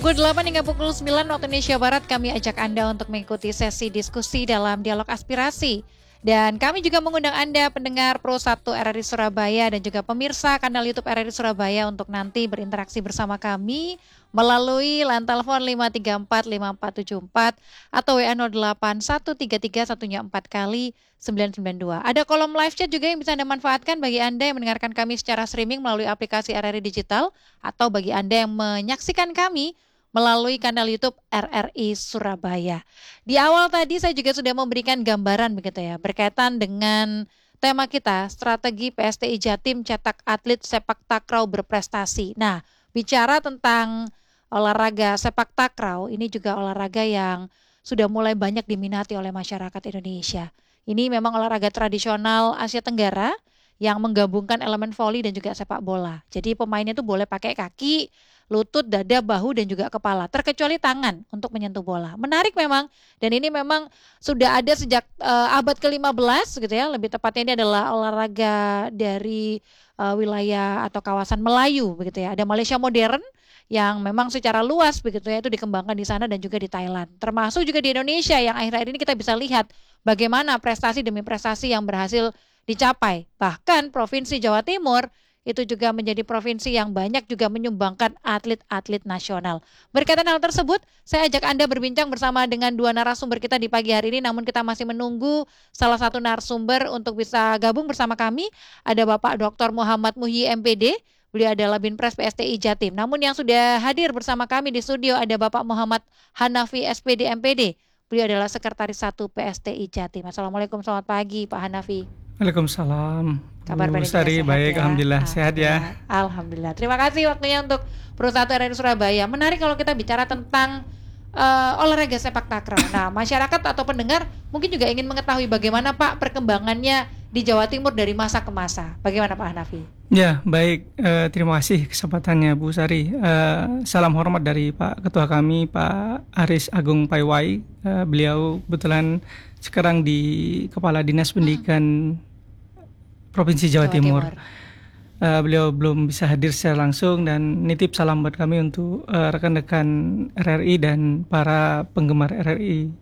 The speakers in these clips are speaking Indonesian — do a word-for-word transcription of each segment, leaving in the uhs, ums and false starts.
Pukul delapan hingga pukul sembilan waktu Indonesia Barat kami ajak Anda untuk mengikuti sesi diskusi dalam dialog aspirasi. Dan kami juga mengundang Anda pendengar Pro satu R R I Surabaya dan juga pemirsa kanal YouTube R R I Surabaya untuk nanti berinteraksi bersama kami melalui line telepon lima tiga empat lima empat tujuh empat atau W A nol delapan satu tiga tiga satunya empat kali sembilan sembilan dua. Ada kolom live chat juga yang bisa Anda manfaatkan bagi Anda yang mendengarkan kami secara streaming melalui aplikasi R R I Digital atau bagi Anda yang menyaksikan kami melalui kanal YouTube R R I Surabaya. Di awal tadi saya juga sudah memberikan gambaran begitu ya, berkaitan dengan tema kita, strategi P S T I Jatim cetak atlet sepak takraw berprestasi. Nah, bicara tentang olahraga sepak takraw, ini juga olahraga yang sudah mulai banyak diminati oleh masyarakat Indonesia. Ini memang olahraga tradisional Asia Tenggara yang menggabungkan elemen voli dan juga sepak bola. Jadi pemainnya itu boleh pakai kaki, lutut, dada, bahu, dan juga kepala, terkecuali tangan untuk menyentuh bola. Menarik memang, dan ini memang sudah ada sejak uh, abad ke lima belas gitu ya, lebih tepatnya ini adalah olahraga dari uh, wilayah atau kawasan Melayu begitu ya. Ada Malaysia modern yang memang secara luas begitu ya, itu dikembangkan di sana dan juga di Thailand. Termasuk juga di Indonesia yang akhir-akhir ini kita bisa lihat bagaimana prestasi demi prestasi yang berhasil dicapai. Bahkan Provinsi Jawa Timur itu juga menjadi provinsi yang banyak juga menyumbangkan atlet-atlet nasional. Berkaitan hal tersebut, saya ajak Anda berbincang bersama dengan dua narasumber kita di pagi hari ini, namun kita masih menunggu salah satu narasumber untuk bisa gabung bersama kami. Ada Bapak Doktor Muhammad Muhyi M P D, beliau adalah Binpres P S T I Jatim. Namun yang sudah hadir bersama kami di studio ada Bapak Muhammad Hanafi S P D M P D, beliau adalah Sekretaris satu P S T I Jatim. Assalamualaikum, selamat pagi Pak Hanafi. Waalaikumsalam. Kabar Bu Sari, baik, ya? Alhamdulillah, sehat ya. Alhamdulillah. Terima kasih waktunya untuk Pro satu R R I Surabaya. Menarik kalau kita bicara tentang uh, olahraga sepak takraw. Nah, masyarakat atau pendengar mungkin juga ingin mengetahui bagaimana Pak perkembangannya di Jawa Timur dari masa ke masa. Bagaimana Pak Hanafi? Ya, baik. Uh, terima kasih kesempatannya Bu Sari. Uh, salam hormat dari Pak Ketua kami, Pak Aris Agung Paiwai. Uh, beliau kebetulan sekarang di Kepala Dinas Pendidikan hmm. Provinsi Jawa, Jawa Timur. Timur. Uh, beliau belum bisa hadir secara langsung dan nitip salam buat kami untuk uh, rekan-rekan R R I dan para penggemar R R I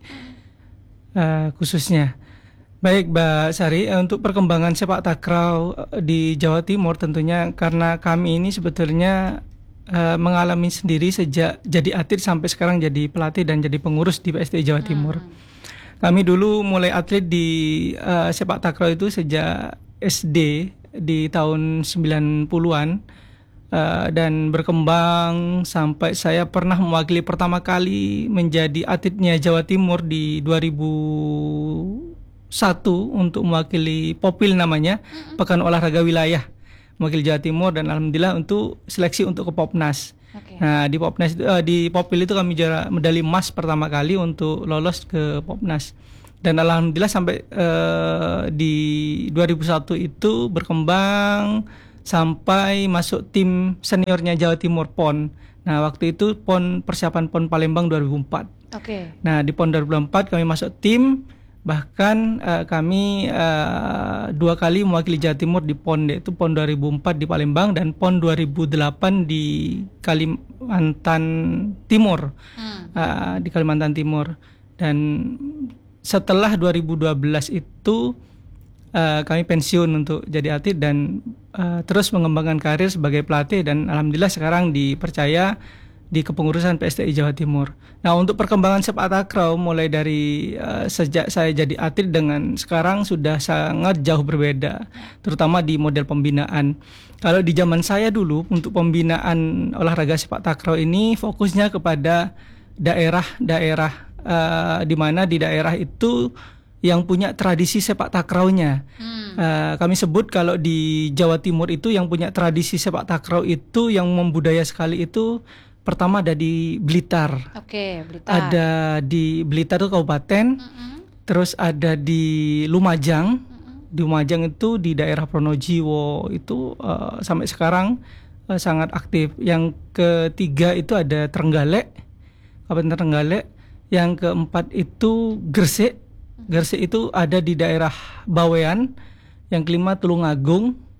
uh, khususnya. Baik Mbak Sari, uh, untuk perkembangan sepak takraw uh, di Jawa Timur tentunya karena kami ini sebetulnya uh, mengalami sendiri sejak jadi atlet sampai sekarang jadi pelatih dan jadi pengurus di P S T I Jawa Timur. Hmm. Kami dulu mulai atlet di uh, sepak takraw itu sejak S D di tahun sembilan puluhan uh, dan berkembang sampai saya pernah mewakili pertama kali menjadi atletnya Jawa Timur di dua ribu satu untuk mewakili Popil namanya, mm-hmm. Pekan Olahraga Wilayah mewakili Jawa Timur dan alhamdulillah untuk seleksi untuk ke Popnas. Okay. Nah di Popnas uh, di Popil itu kami juara medali emas pertama kali untuk lolos ke Popnas. Dan alhamdulillah sampai uh, di dua ribu satu itu berkembang sampai masuk tim seniornya Jawa Timur P O N. Nah, waktu itu P O N persiapan P O N Palembang dua ribu empat. Oke. Okay. Nah, di P O N dua ribu empat kami masuk tim, bahkan uh, kami uh, dua kali mewakili Jawa Timur di P O N, yaitu P O N dua ribu empat di Palembang dan P O N dua ribu delapan di Kalimantan Timur. Hmm. Uh, di Kalimantan Timur. Dan setelah dua ribu dua belas itu uh, kami pensiun untuk jadi atlet dan uh, terus mengembangkan karir sebagai pelatih dan alhamdulillah sekarang dipercaya di kepengurusan P S T I Jawa Timur. Nah, untuk perkembangan sepak takraw mulai dari uh, sejak saya jadi atlet dengan sekarang sudah sangat jauh berbeda, terutama di model pembinaan. Kalau di zaman saya dulu untuk pembinaan olahraga sepak takraw ini fokusnya kepada daerah-daerah Uh, di mana di daerah itu yang punya tradisi sepak takrawnya. Hmm. Uh, kami sebut kalau di Jawa Timur itu yang punya tradisi sepak takraw itu yang membudaya sekali itu pertama ada di Blitar. Oke, Blitar. Ada di Blitar itu kabupaten. Mm-hmm. Terus ada di Lumajang. Mm-hmm. Di Lumajang itu di daerah Pronojiwo itu uh, sampai sekarang uh, sangat aktif. Yang ketiga itu ada Trenggalek, Kabupaten Trenggalek. Yang keempat itu Gresik. Gresik itu ada di daerah Bawean. Yang kelima Tulungagung.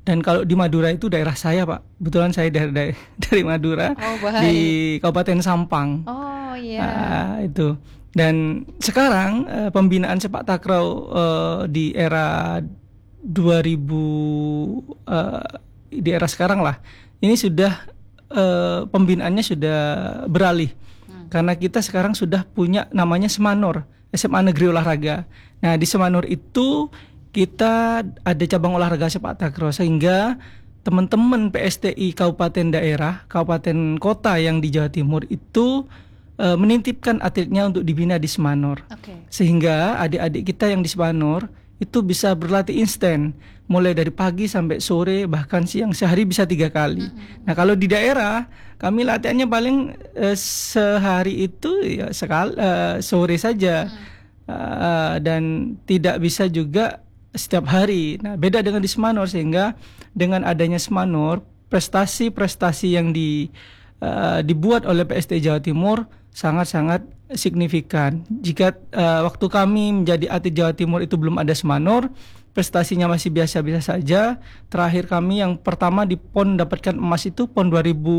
Dan kalau di Madura itu daerah saya, Pak. Kebetulan saya dari dari, dari Madura, Oh, di baik. Kabupaten Sampang. Oh iya. Ah, itu. Dan sekarang eh, pembinaan sepak takraw eh, di era dua ribu eh, di era sekarang lah. Ini sudah eh, pembinaannya sudah beralih. Hmm. Karena kita sekarang sudah punya namanya Semanur, S M A Negeri Olahraga. Nah, di Semanur itu kita ada cabang olahraga sepak takraw, sehingga teman-teman P S T I kabupaten daerah, kabupaten kota yang di Jawa Timur itu uh, menitipkan atletnya untuk dibina di Semanur. Oke. Sehingga adik-adik kita yang di Semanur itu bisa berlatih instan, mulai dari pagi sampai sore, bahkan siang, sehari bisa tiga kali. Mm-hmm. Nah, kalau di daerah kami latihannya paling uh, sehari itu ya sekali uh, sore saja. Mm. Uh, dan tidak bisa juga setiap hari. Nah, beda dengan di Semanur, sehingga dengan adanya Semanur, prestasi-prestasi yang di uh, dibuat oleh P S T I Jawa Timur sangat-sangat signifikan. Jika uh, waktu kami menjadi atlet Jawa Timur itu belum ada Semanur, prestasinya masih biasa-biasa saja. Terakhir kami yang pertama di P O N dapatkan emas itu P O N dua ribu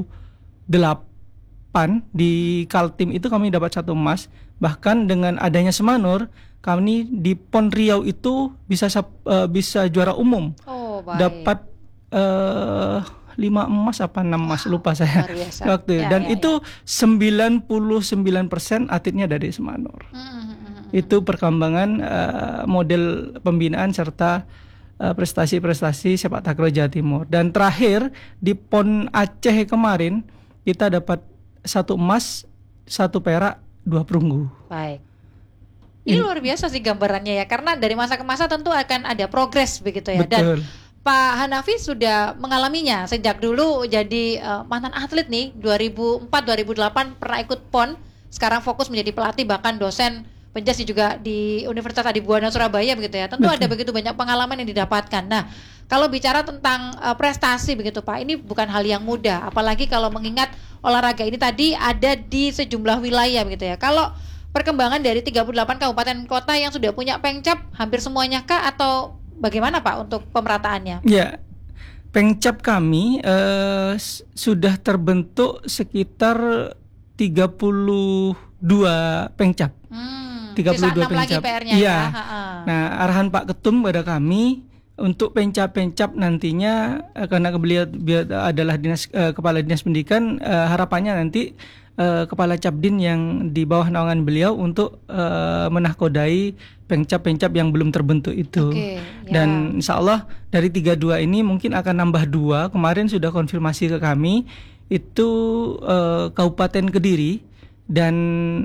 delapan, di Kaltim itu kami dapat satu emas. Bahkan dengan adanya Semanur, kami di P O N Riau itu bisa uh, bisa juara umum. Oh, baik. Dapat uh, lima emas apa enam emas, lupa saya Luar biasa. waktu. Ya, Dan ya, itu sembilan puluh sembilan persen atletnya dari Semanur. Mm-hmm. Itu perkembangan uh, model pembinaan serta uh, prestasi-prestasi sepak takraw Jawa Timur. Dan terakhir di P O N Aceh kemarin kita dapat satu emas, satu perak, dua perunggu. Baik. Ini luar biasa sih gambarannya ya, karena dari masa ke masa tentu akan ada progres begitu ya. Betul. Dan Pak Hanafi sudah mengalaminya sejak dulu jadi uh, mantan atlet nih, dua ribu empat dua ribu delapan pernah ikut P O N, sekarang fokus menjadi pelatih bahkan dosen penjas juga di Universitas Adibuana Surabaya begitu ya. Tentu Betul. ada begitu banyak pengalaman yang didapatkan. Nah, kalau bicara tentang uh, prestasi begitu Pak, ini bukan hal yang mudah, apalagi kalau mengingat olahraga ini tadi ada di sejumlah wilayah begitu ya. Kalau perkembangan dari tiga puluh delapan kabupaten kota yang sudah punya Pengcap hampir semuanya kah, atau bagaimana Pak untuk pemerataannya? Ya, Pengcap kami eh, sudah terbentuk sekitar tiga puluh dua Pengcap. Hmm, tiga puluh dua sisa enam lagi Pengcap. P R-nya Iya. ya. Ha-ha. Nah, arahan Pak Ketum pada kami untuk Pengcap-Pengcap nantinya, eh, karena beliau beliau adalah dinas eh, kepala dinas pendidikan, eh, harapannya nanti eh, kepala Capdin yang di bawah naungan beliau untuk eh, menahkodai Pengcap-Pengcap yang belum terbentuk itu. Oke, ya. Dan insya Allah dari tiga puluh dua ini mungkin akan nambah dua. Kemarin sudah konfirmasi ke kami itu eh, Kabupaten Kediri, dan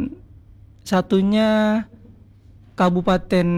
satunya Kabupaten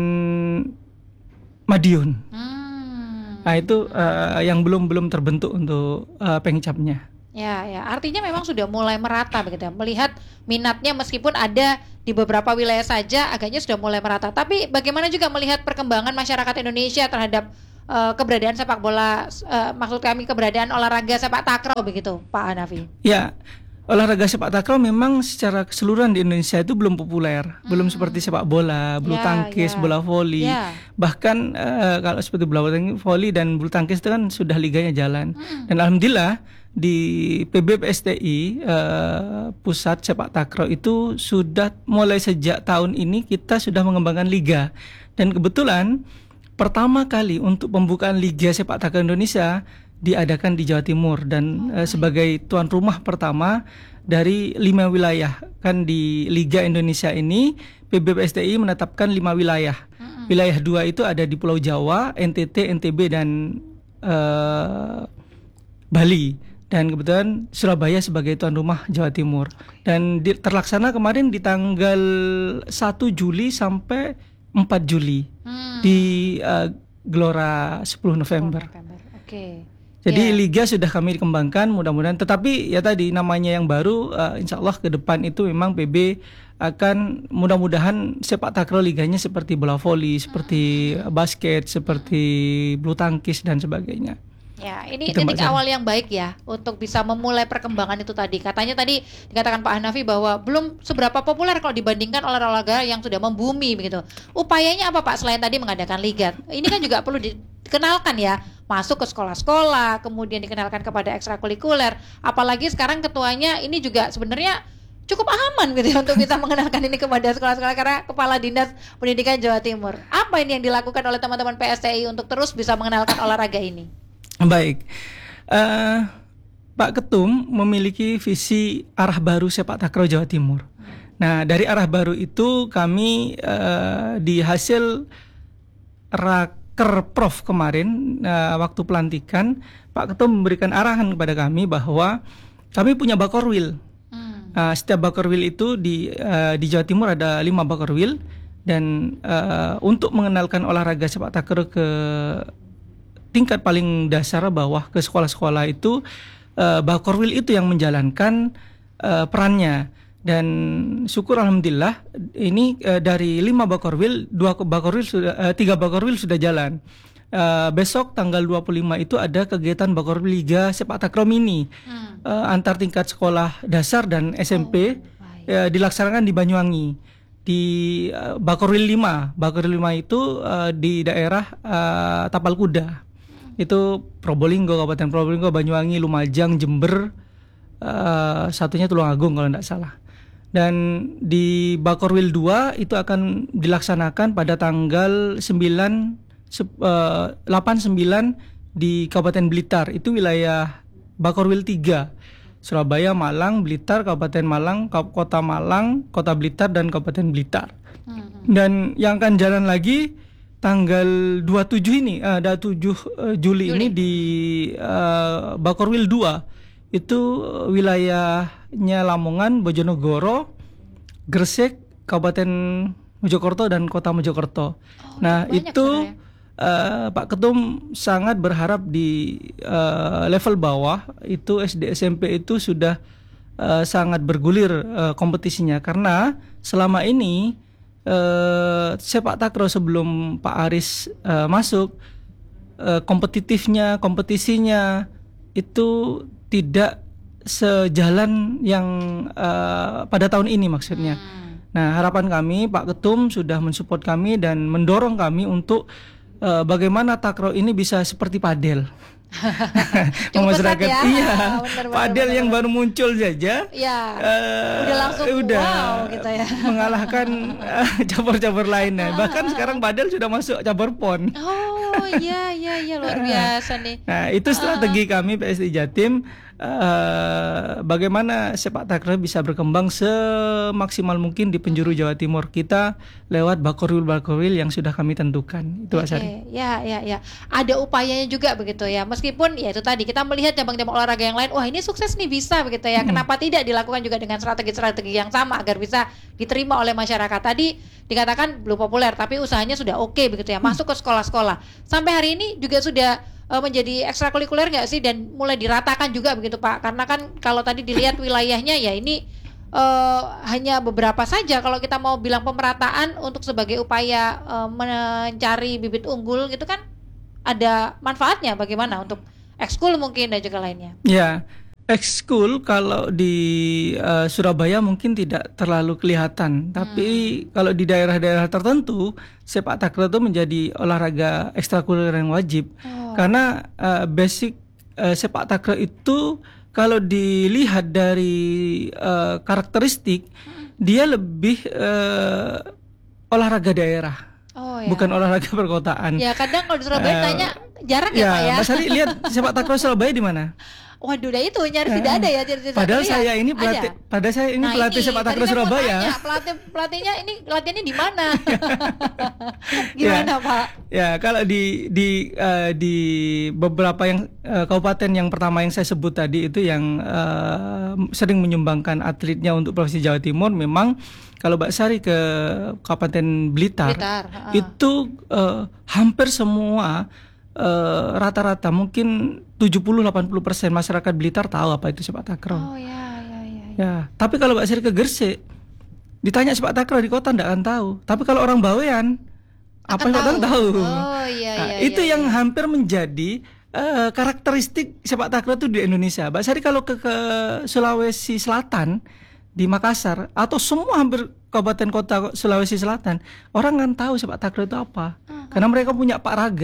Madiun. Hmm. Nah, itu uh, yang belum belum terbentuk untuk uh, Pengcapnya. Ya, ya. Artinya memang sudah mulai merata begitu ya. Melihat minatnya meskipun ada di beberapa wilayah saja, agaknya sudah mulai merata. Tapi bagaimana juga melihat perkembangan masyarakat Indonesia terhadap uh, keberadaan sepak bola, uh, maksud kami keberadaan olahraga sepak takraw begitu, Pak Hanafi? Ya, olahraga sepak takraw memang secara keseluruhan di Indonesia itu belum populer, hmm. belum seperti sepak bola, bulu ya, tangkis, ya. bola voli. Ya. Bahkan uh, kalau seperti bola voli dan bulu tangkis itu kan sudah liganya jalan. Hmm. Dan alhamdulillah di P B P S T I uh, pusat sepak takraw itu sudah mulai sejak tahun ini kita sudah mengembangkan liga. Dan kebetulan pertama kali untuk pembukaan liga sepak takraw Indonesia diadakan di Jawa Timur, dan oh, uh, sebagai tuan rumah pertama dari lima wilayah. Kan di Liga Indonesia ini P B P S T I menetapkan lima wilayah. Mm-hmm. Wilayah dua itu ada di Pulau Jawa, N T T, N T B, dan uh, Bali. Dan kebetulan Surabaya sebagai tuan rumah Jawa Timur. Dan di, terlaksana kemarin di tanggal satu Juli sampai empat Juli hmm. di uh, Gelora sepuluh November. November. Oke. Okay. Jadi yeah. liga sudah kami kembangkan mudah-mudahan. Tetapi ya tadi namanya yang baru, uh, insya Allah ke depan itu memang P B akan mudah-mudahan sepak takraw liganya seperti bola voli, seperti basket, seperti bulu tangkis dan sebagainya. Ya, ini Itu titik awal yang baik ya untuk bisa memulai perkembangan itu tadi. Katanya tadi dikatakan Pak Hanafi bahwa belum seberapa populer kalau dibandingkan olahraga yang sudah membumi begitu. Upayanya apa Pak selain tadi mengadakan liga? Ini kan juga perlu di, dikenalkan ya, masuk ke sekolah-sekolah, kemudian dikenalkan kepada ekstrakurikuler. Apalagi sekarang ketuanya ini juga sebenarnya cukup aman gitu ya untuk bisa mengenalkan ini kepada sekolah-sekolah karena Kepala Dinas Pendidikan Jawa Timur. Apa ini yang dilakukan oleh teman-teman P S T I untuk terus bisa mengenalkan olahraga ini? Baik, uh, Pak Ketum memiliki visi arah baru sepak takraw Jawa Timur. Nah, dari arah baru itu kami uh, di hasil Rakerprof kemarin uh, waktu pelantikan, Pak Ketum memberikan arahan kepada kami bahwa kami punya Bakorwil. Hmm. Uh, setiap Bakorwil itu di uh, di Jawa Timur ada lima Bakorwil dan uh, untuk mengenalkan olahraga sepak takraw ke tingkat paling dasar bawah ke sekolah-sekolah itu uh, Bakorwil itu yang menjalankan uh, perannya. Dan syukur alhamdulillah ini uh, dari lima Bakorwil, dua Bakorwil sudah uh, tiga Bakorwil sudah jalan. Uh, besok tanggal dua puluh lima itu ada kegiatan Bakorwil Liga Sepak Takraw Mini hmm. uh, antar tingkat sekolah dasar dan S M P oh, uh, dilaksanakan di Banyuwangi di uh, Bakorwil lima. Bakorwil lima itu uh, di daerah uh, Tapal Kuda. Hmm. Itu Probolinggo, Kabupaten Probolinggo, Banyuwangi, Lumajang, Jember, uh, satunya Tulungagung kalau tidak salah. Dan di Bakorwil dua itu akan dilaksanakan pada tanggal sembilan, delapan, sembilan di Kabupaten Blitar. Itu wilayah Bakorwil tiga. Surabaya, Malang, Blitar, Kabupaten Malang, Kota Malang, Kota Blitar, dan Kabupaten Blitar. Hmm. Dan yang akan jalan lagi tanggal dua puluh tujuh ini, ada tujuh Juli, Juli ini di uh, Bakorwil dua. Itu wilayahnya Lamongan, Bojonegoro, Gresik, Kabupaten Mojokerto, dan Kota Mojokerto. Oh, nah itu uh, Pak Ketum sangat berharap di uh, level bawah itu S D S M P itu sudah uh, sangat bergulir uh, kompetisinya karena selama ini uh, sepak takraw sebelum Pak Aris uh, masuk uh, kompetitifnya, kompetisinya itu tidak sejalan yang uh, pada tahun ini maksudnya. Hmm. Nah, harapan kami Pak Ketum sudah mensupport kami dan mendorong kami untuk uh, bagaimana takraw ini bisa seperti padel. Masyarakat ya? Iya, bener, padel bener, yang bener. baru muncul saja. Ya, uh, udah langsung udah wow gitu ya. Mengalahkan uh, cabur-cabur lainnya. Bahkan sekarang padel sudah masuk cabur pon. Oh iya iya iya luar biasa nih. Nah, itu strategi uh. kami P S I Jatim. Uh, bagaimana sepak takraw bisa berkembang semaksimal mungkin di penjuru Jawa Timur kita lewat Bakorwil-Bakorwil yang sudah kami tentukan. Itu Pak Sari. Okay. Ya, ya, ya. Ada upayanya juga begitu ya. Meskipun ya itu tadi kita melihat cabang-cabang olahraga yang lain, wah ini sukses nih bisa begitu ya. Hmm. Kenapa tidak dilakukan juga dengan strategi-strategi yang sama agar bisa diterima oleh masyarakat. Tadi dikatakan belum populer, tapi usahanya sudah oke okay, begitu ya. Masuk ke sekolah-sekolah. Sampai hari ini juga sudah menjadi ekstrakurikuler nggak sih dan mulai diratakan juga begitu Pak, karena kan kalau tadi dilihat wilayahnya ya ini uh, hanya beberapa saja. Kalau kita mau bilang pemerataan untuk sebagai upaya uh, mencari bibit unggul gitu kan ada manfaatnya bagaimana untuk ekskul mungkin dan juga lainnya. Ya, ekskul kalau di uh, Surabaya mungkin tidak terlalu kelihatan, tapi hmm. kalau di daerah-daerah tertentu sepak takraw itu menjadi olahraga ekstrakurikuler yang wajib. Oh. Karena uh, basic uh, sepak takraw itu kalau dilihat dari uh, karakteristik hmm. dia lebih uh, olahraga daerah, oh, ya. bukan olahraga perkotaan. Ya kadang kalau di Surabaya uh, tanya jarang ya, ya Pak ya. Mas Ali lihat sepak takraw Surabaya di mana? Waduh, dah itu nyaris tidak ada ya. Tidak padahal ada saya ya? ini pelatih, padahal saya ini nah, pelatih sepak takraw Surabaya. Tanya, pelatih pelatihnya ini latihannya di mana? Gimana ya, Pak? Ya kalau di di uh, di beberapa yang uh, kabupaten yang pertama yang saya sebut tadi itu yang uh, sering menyumbangkan atletnya untuk Provinsi Jawa Timur, memang kalau Mbak Sari ke Kabupaten Blitar, Blitar uh. itu uh, hampir semua Uh, rata-rata mungkin tujuh puluh sampai delapan puluh persen masyarakat Blitar tahu apa itu sepak takraw. Oh ya, ya, ya, ya. Ya, tapi kalau Mbak Sri ke Gresik ditanya sepak takraw di kota tidak akan tahu. Tapi kalau orang Bawean apa yang tahu? tahu. Oh iya, nah, iya, itu iya, yang iya. hampir menjadi uh, karakteristik sepak takraw itu di Indonesia. Mbak Sri kalau ke, ke Sulawesi Selatan di Makassar atau semua hampir kabupaten kota Sulawesi Selatan, orang kan tahu sepak takraw itu apa. Uh-huh. Karena mereka punya Pak Raga.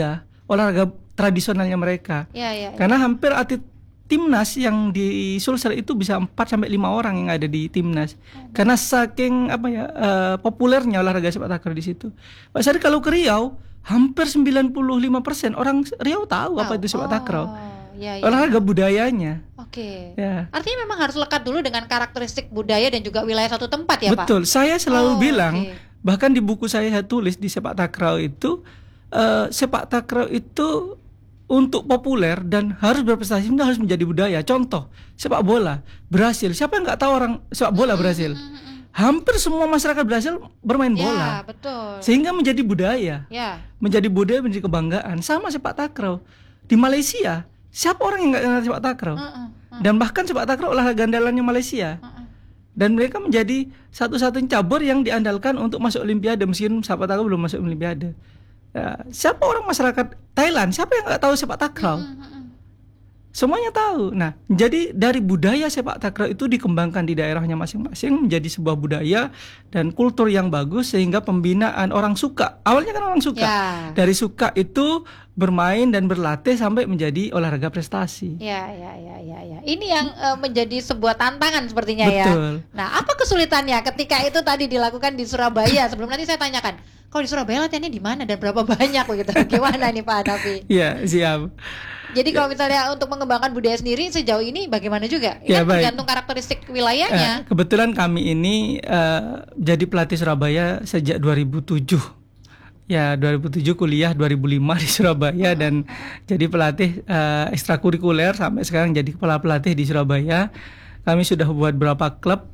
olahraga tradisionalnya mereka. Ya, ya, ya. Karena hampir atlet timnas yang di Sulsel itu bisa empat sampai lima orang yang ada di timnas. Oh, karena saking apa ya uh, populernya olahraga sepak takraw di situ. Pak Sari, kalau ke Riau hampir sembilan puluh lima persen orang Riau tahu, tahu. apa itu sepak takraw. Oh, ya, ya. Olahraga budayanya. Oke. Ya. Artinya memang harus lekat dulu dengan karakteristik budaya dan juga wilayah satu tempat ya, Betul. Pak? Betul. Saya selalu oh, bilang, okay. bahkan di buku saya saya tulis di sepak takraw itu uh, sepak takraw itu untuk populer dan harus berprestasi itu harus menjadi budaya. Contoh, sepak bola Brasil. Siapa yang nggak tahu orang sepak bola Brasil? Hampir semua masyarakat Brasil bermain ya, bola. Betul. Sehingga menjadi budaya. Ya. Menjadi budaya, menjadi kebanggaan. Sama sepak takraw. Di Malaysia, siapa orang yang nggak kenal sepak takraw? Uh, uh, uh. Dan bahkan sepak takraw olahraga andalannya Malaysia. Uh, uh. Dan mereka menjadi satu-satunya cabur yang diandalkan untuk masuk Olimpiade, meskipun sepak takraw belum masuk Olimpiade. Ya, siapa orang masyarakat Thailand, siapa yang nggak tahu sepak takraw? Mm-hmm. Semuanya tahu. Nah, jadi dari budaya sepak takraw itu dikembangkan di daerahnya masing-masing menjadi sebuah budaya dan kultur yang bagus sehingga pembinaan orang suka. Awalnya kan orang suka. Yeah. Dari suka itu bermain dan berlatih sampai menjadi olahraga prestasi. Ya, ya, ya, ya, ya. Ini yang uh, menjadi sebuah tantangan sepertinya. Betul. Ya. Nah, apa kesulitannya ketika itu tadi dilakukan di Surabaya? Sebelum nanti saya tanyakan, kalau di Surabaya latihannya di mana dan berapa banyak begitu? Gimana nih Pak Hanafi? Iya, siap. Jadi kalau misalnya untuk mengembangkan budaya sendiri sejauh ini bagaimana juga? Ya, kan tergantung karakteristik wilayahnya. Eh, kebetulan kami ini uh, jadi pelatih Surabaya sejak dua ribu tujuh. Ya, dua ribu tujuh kuliah, dua ribu lima di Surabaya, dan jadi pelatih uh, ekstrakurikuler sampai sekarang jadi kepala pelatih di Surabaya. Kami sudah buat beberapa klub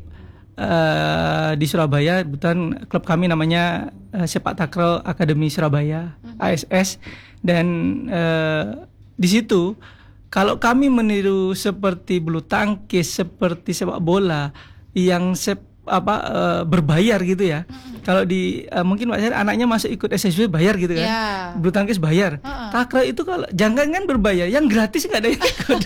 uh, di Surabaya. Kebetulan klub kami namanya uh, Sepak Takraw Akademi Surabaya, A S S. Dan uh, di situ kalau kami meniru seperti bulu tangkis, seperti sepak bola yang sep, apa uh, berbayar gitu ya. Mm-hmm. Kalau di uh, mungkin Pak Syari anaknya masuk ikut S S B bayar gitu kan. Yeah. Bulu tangkis bayar. Uh-uh. Takraw itu kalau jangan kan berbayar, yang gratis nggak ada yang ikut.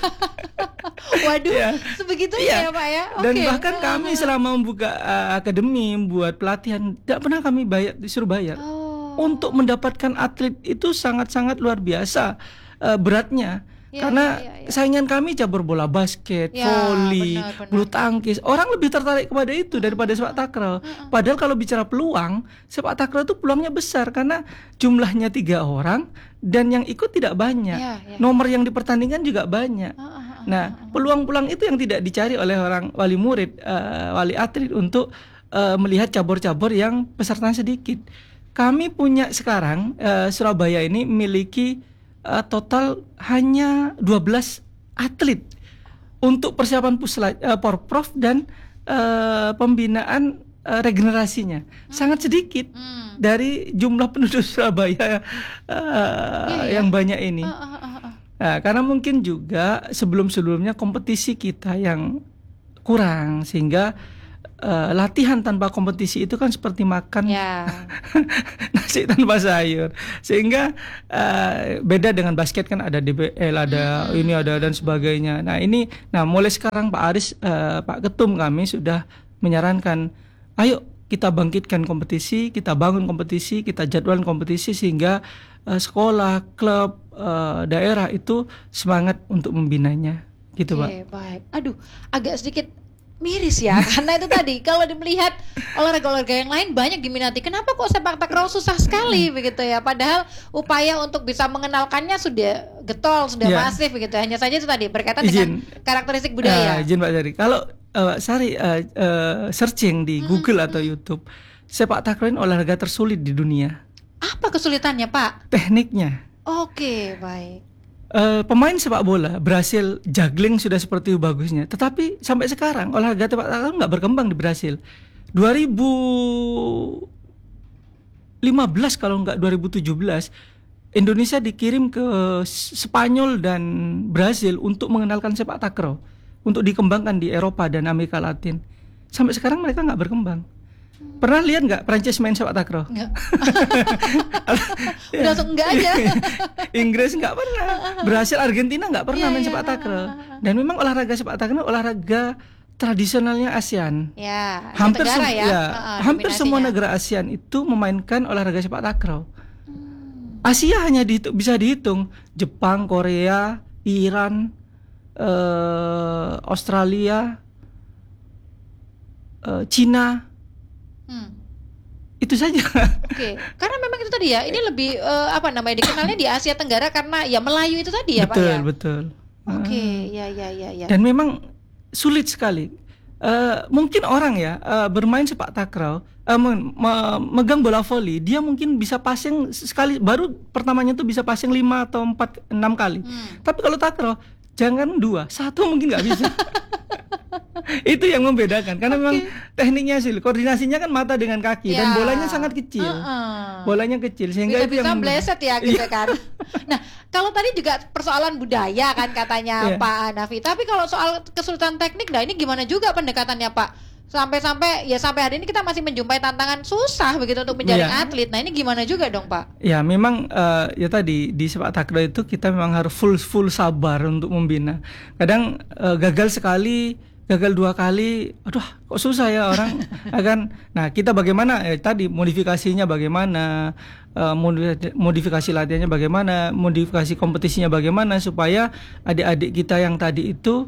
Waduh, ya. Sebegitunya ya. ya Pak ya. Dan okay. bahkan kami selama membuka uh, akademi, membuat pelatihan, tidak pernah kami bayar, disuruh bayar. Oh. Untuk mendapatkan atlet itu sangat-sangat luar biasa uh, beratnya. Ya, karena ya, ya, ya. saingan kami cabur bola basket, ya, voli, benar, benar. bulu tangkis. Orang lebih tertarik kepada itu daripada sepak takraw. Padahal kalau bicara peluang, sepak takraw itu peluangnya besar karena jumlahnya tiga orang dan yang ikut tidak banyak. Ya, ya. Nomor yang dipertandingkan juga banyak. Nah, peluang-peluang itu yang tidak dicari oleh orang wali murid, uh, wali atlet untuk uh, melihat cabur-cabur yang pesertanya sedikit. Kami punya sekarang uh, Surabaya ini memiliki Uh, total hanya dua belas atlet untuk persiapan pusla, uh, porprov dan uh, pembinaan uh, regenerasinya. Hmm. Sangat sedikit hmm. dari jumlah penduduk Surabaya uh, yeah, yeah. yang banyak ini. Uh, uh, uh, uh. Nah, karena mungkin juga sebelum-sebelumnya kompetisi kita yang kurang sehingga Uh, latihan tanpa kompetisi itu kan seperti makan yeah. nasi tanpa sayur, sehingga uh, beda dengan basket kan ada D B L, ada mm-hmm. ini ada dan sebagainya. Nah ini, nah mulai sekarang Pak Aris, uh, Pak Ketum kami sudah menyarankan, ayo kita bangkitkan kompetisi, kita bangun kompetisi, kita jadwalkan kompetisi sehingga uh, sekolah, klub, uh, daerah itu semangat untuk membinanya, gitu okay, Pak. Baik. Aduh, agak sedikit miris ya, karena itu tadi kalau melihat olahraga-olahraga yang lain banyak diminati, kenapa kok sepak takraw susah sekali begitu ya, padahal upaya untuk bisa mengenalkannya sudah getol, sudah yeah. masif begitu. Hanya saja itu tadi berkaitan izin, dengan karakteristik budaya. Uh, izin Pak Sari, kalau uh, Sari uh, uh, searching di mm-hmm. Google atau YouTube, sepak takraw ini olahraga tersulit di dunia. Apa kesulitannya Pak? Tekniknya. Oke, baik. Uh, pemain sepak bola Brasil juggling sudah seperti bagusnya, tetapi sampai sekarang olahraga sepak takraw nggak berkembang di Brasil. dua ribu lima belas kalau nggak dua ribu tujuh belas Indonesia dikirim ke Spanyol dan Brasil untuk mengenalkan sepak takraw, untuk dikembangkan di Eropa dan Amerika Latin. Sampai sekarang mereka nggak berkembang. Pernah lihat nggak Prancis main sepak takraw? Nggak. Udah langsung enggak aja. Inggris nggak pernah. Brasil, Argentina nggak pernah yeah, main yeah. sepak takraw. Dan memang olahraga sepak takraw olahraga tradisionalnya ASEAN. Ya. Hampir sem- ya. ya uh, hampir semua negara ASEAN itu memainkan olahraga sepak takraw. Hmm. Asia hanya dihitung, bisa dihitung Jepang, Korea, Iran, eh, Australia, eh, Cina. Hmm. Itu saja. Oke, karena memang itu tadi ya, ini lebih eh, apa namanya dikenalnya di Asia Tenggara karena ya Melayu itu tadi ya betul, Pak ya. Betul, Oke, betul. ya ya ya ya. Dan memang sulit sekali. Uh, mungkin orang ya uh, bermain sepak takraw, uh, me- me- megang bola voli, dia mungkin bisa passing sekali, baru pertamanya tuh bisa passing lima atau empat enam kali. Hmm. Tapi kalau takraw jangan dua, satu mungkin nggak bisa. Itu yang membedakan karena okay. memang tekniknya sih, koordinasinya kan mata dengan kaki ya. Dan bolanya sangat kecil, uh-uh. bolanya kecil sehingga bisa, itu bisa yang bleset ya gitu kan. Nah kalau tadi juga persoalan budaya kan katanya yeah. Pak Hanafi, tapi kalau soal kesulitan teknik, nah ini gimana juga pendekatannya Pak? Sampai-sampai ya sampai hari ini kita masih menjumpai tantangan susah begitu untuk menjaring yeah. atlet. Nah ini gimana juga dong Pak? Ya memang uh, ya tadi di sepak takraw itu kita memang harus full full sabar untuk membina. Kadang uh, gagal sekali, gagal dua kali, aduh kok susah ya orang akan. Nah kita bagaimana eh, tadi modifikasinya bagaimana, uh, modifikasi latihannya bagaimana, modifikasi kompetisinya bagaimana supaya adik-adik kita yang tadi itu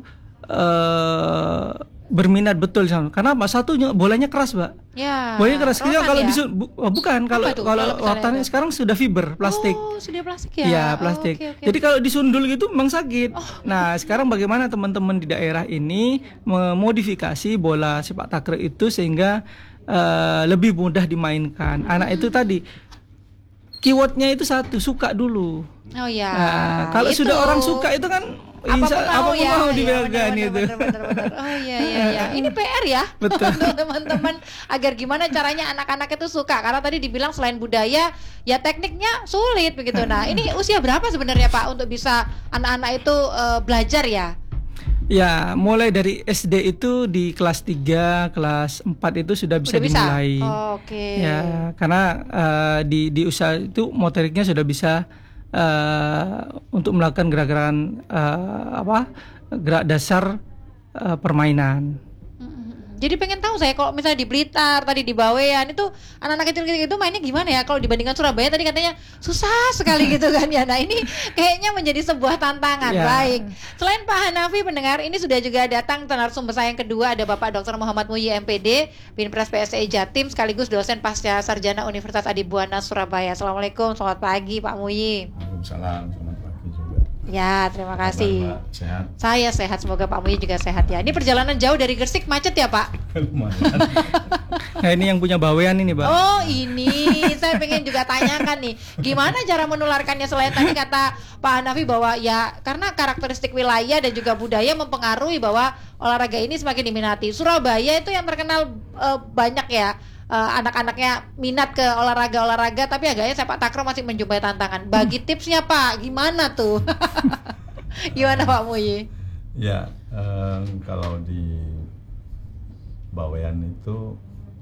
uh, berminat betul sama. Karena apa? Satunya bolanya keras, Mbak. Ya. Bolanya keras. Kita kalau ya? disu- bu- oh, bukan kalau kalau rotannya sekarang sudah fiber plastik. Oh, sudah plastik ya. Iya, plastik. Oh, okay, okay. Jadi kalau disundul gitu memang sakit. Oh. Nah, sekarang bagaimana teman-teman di daerah ini memodifikasi bola sepak takraw itu sehingga uh, lebih mudah dimainkan. Anak itu tadi keywordnya itu satu, suka dulu. Oh ya. Nah, kalau itu. Sudah orang suka itu kan apapun Insya, mau, apapun ya, mau ya, dipegang bener, itu. Bener, bener, bener. Oh iya iya iya. Ini P R ya. Betul. Untuk teman-teman agar gimana caranya anak-anak itu suka. Karena tadi dibilang selain budaya, ya tekniknya sulit begitu. Nah, ini usia berapa sebenarnya Pak untuk bisa anak-anak itu uh, belajar ya? Ya, mulai dari S D itu di kelas tiga, kelas empat itu sudah bisa, sudah bisa? dimulai. Oh, oke. Okay. Ya, karena uh, di di usia itu motoriknya sudah bisa uh, untuk melakukan gerakan uh, apa? gerak dasar uh, permainan. Jadi pengen tahu saya kalau misalnya di Blitar, tadi di Bawean itu anak-anak kecil-kecil itu mainnya gimana ya? Kalau dibandingkan Surabaya tadi katanya susah sekali gitu kan ya. Nah ini kayaknya menjadi sebuah tantangan. Ya. Baik. Selain Pak Hanafi pendengar, ini sudah juga datang narasumber saya yang kedua, ada Bapak Doktor Muhammad Muhyi M P D, Binpres P S I Jatim, sekaligus dosen pasca sarjana Universitas Adibuana Surabaya. Assalamualaikum, selamat pagi Pak Muhyi. Waalaikumsalam, selamat pagi juga. Ya, terima kasih. Mbak, sehat? Saya sehat, semoga Pak Muhyi juga sehat ya. Ini perjalanan jauh dari Gresik, macet ya Pak? Lumayan. Nah ini yang punya Bawean ini Pak. Oh ini, saya pengen juga tanyakan nih, gimana cara menularkannya selain tadi kata Pak Hanafi bahwa ya karena karakteristik wilayah dan juga budaya mempengaruhi bahwa olahraga ini semakin diminati. Surabaya itu yang terkenal uh, banyak ya. Uh, anak-anaknya minat ke olahraga-olahraga, tapi agaknya sepak takraw masih menjumpai tantangan. Bagi tipsnya Pak, gimana tuh? Gimana Pak Muhyi? Ya, um, kalau di Bawean itu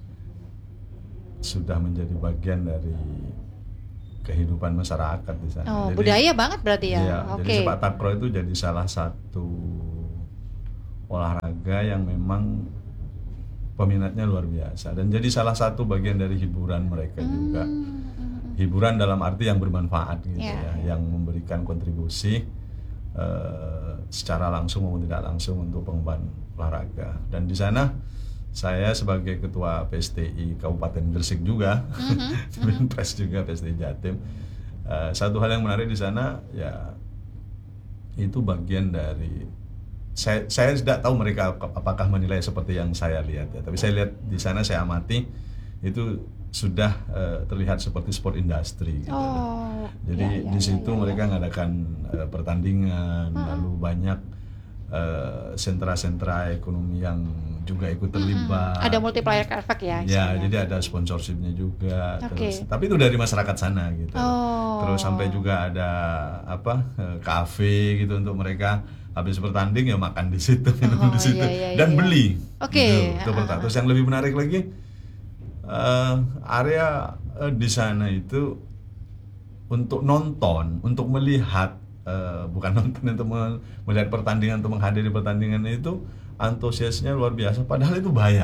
sudah menjadi bagian dari kehidupan masyarakat di sana. Oh, jadi, budaya banget berarti ya. Iya, Oke. Jadi sepak takraw itu jadi salah satu olahraga yang memang peminatnya luar biasa dan jadi salah satu bagian dari hiburan mereka hmm. juga. Hiburan dalam arti yang bermanfaat gitu yeah. ya, yang memberikan kontribusi uh, secara langsung maupun tidak langsung untuk pengembangan olahraga. Dan di sana saya sebagai ketua P S T I Kabupaten Gresik juga, mm-hmm. Binpres juga P S T I Jatim. Uh, satu hal yang menarik di sana ya itu bagian dari Saya, saya tidak tahu mereka apakah menilai seperti yang saya lihat ya. Tapi saya lihat di sana, saya amati itu sudah uh, terlihat seperti sport industry gitu. Oh, jadi ya, ya, di situ ya, ya, mereka ya. ngadakan uh, pertandingan, uh-huh. lalu banyak uh, sentra-sentra ekonomi yang juga ikut terlibat. Uh-huh. Ada multiplier effect ya. Ya, jadi ada sponsorshipnya juga. Okay. Terus, tapi itu dari masyarakat sana gitu. Oh. Terus sampai juga ada apa uh, kafe gitu untuk mereka. Habis bertanding ya makan di situ, minum oh, di situ, iya, iya, dan iya. beli. Oke. Okay. Gitu, uh-huh. Terus yang lebih menarik lagi, uh, area uh, di sana itu untuk nonton, untuk melihat, uh, bukan nonton untuk melihat pertandingan, untuk menghadiri pertandingan itu antusiasnya luar biasa. Padahal itu bayar.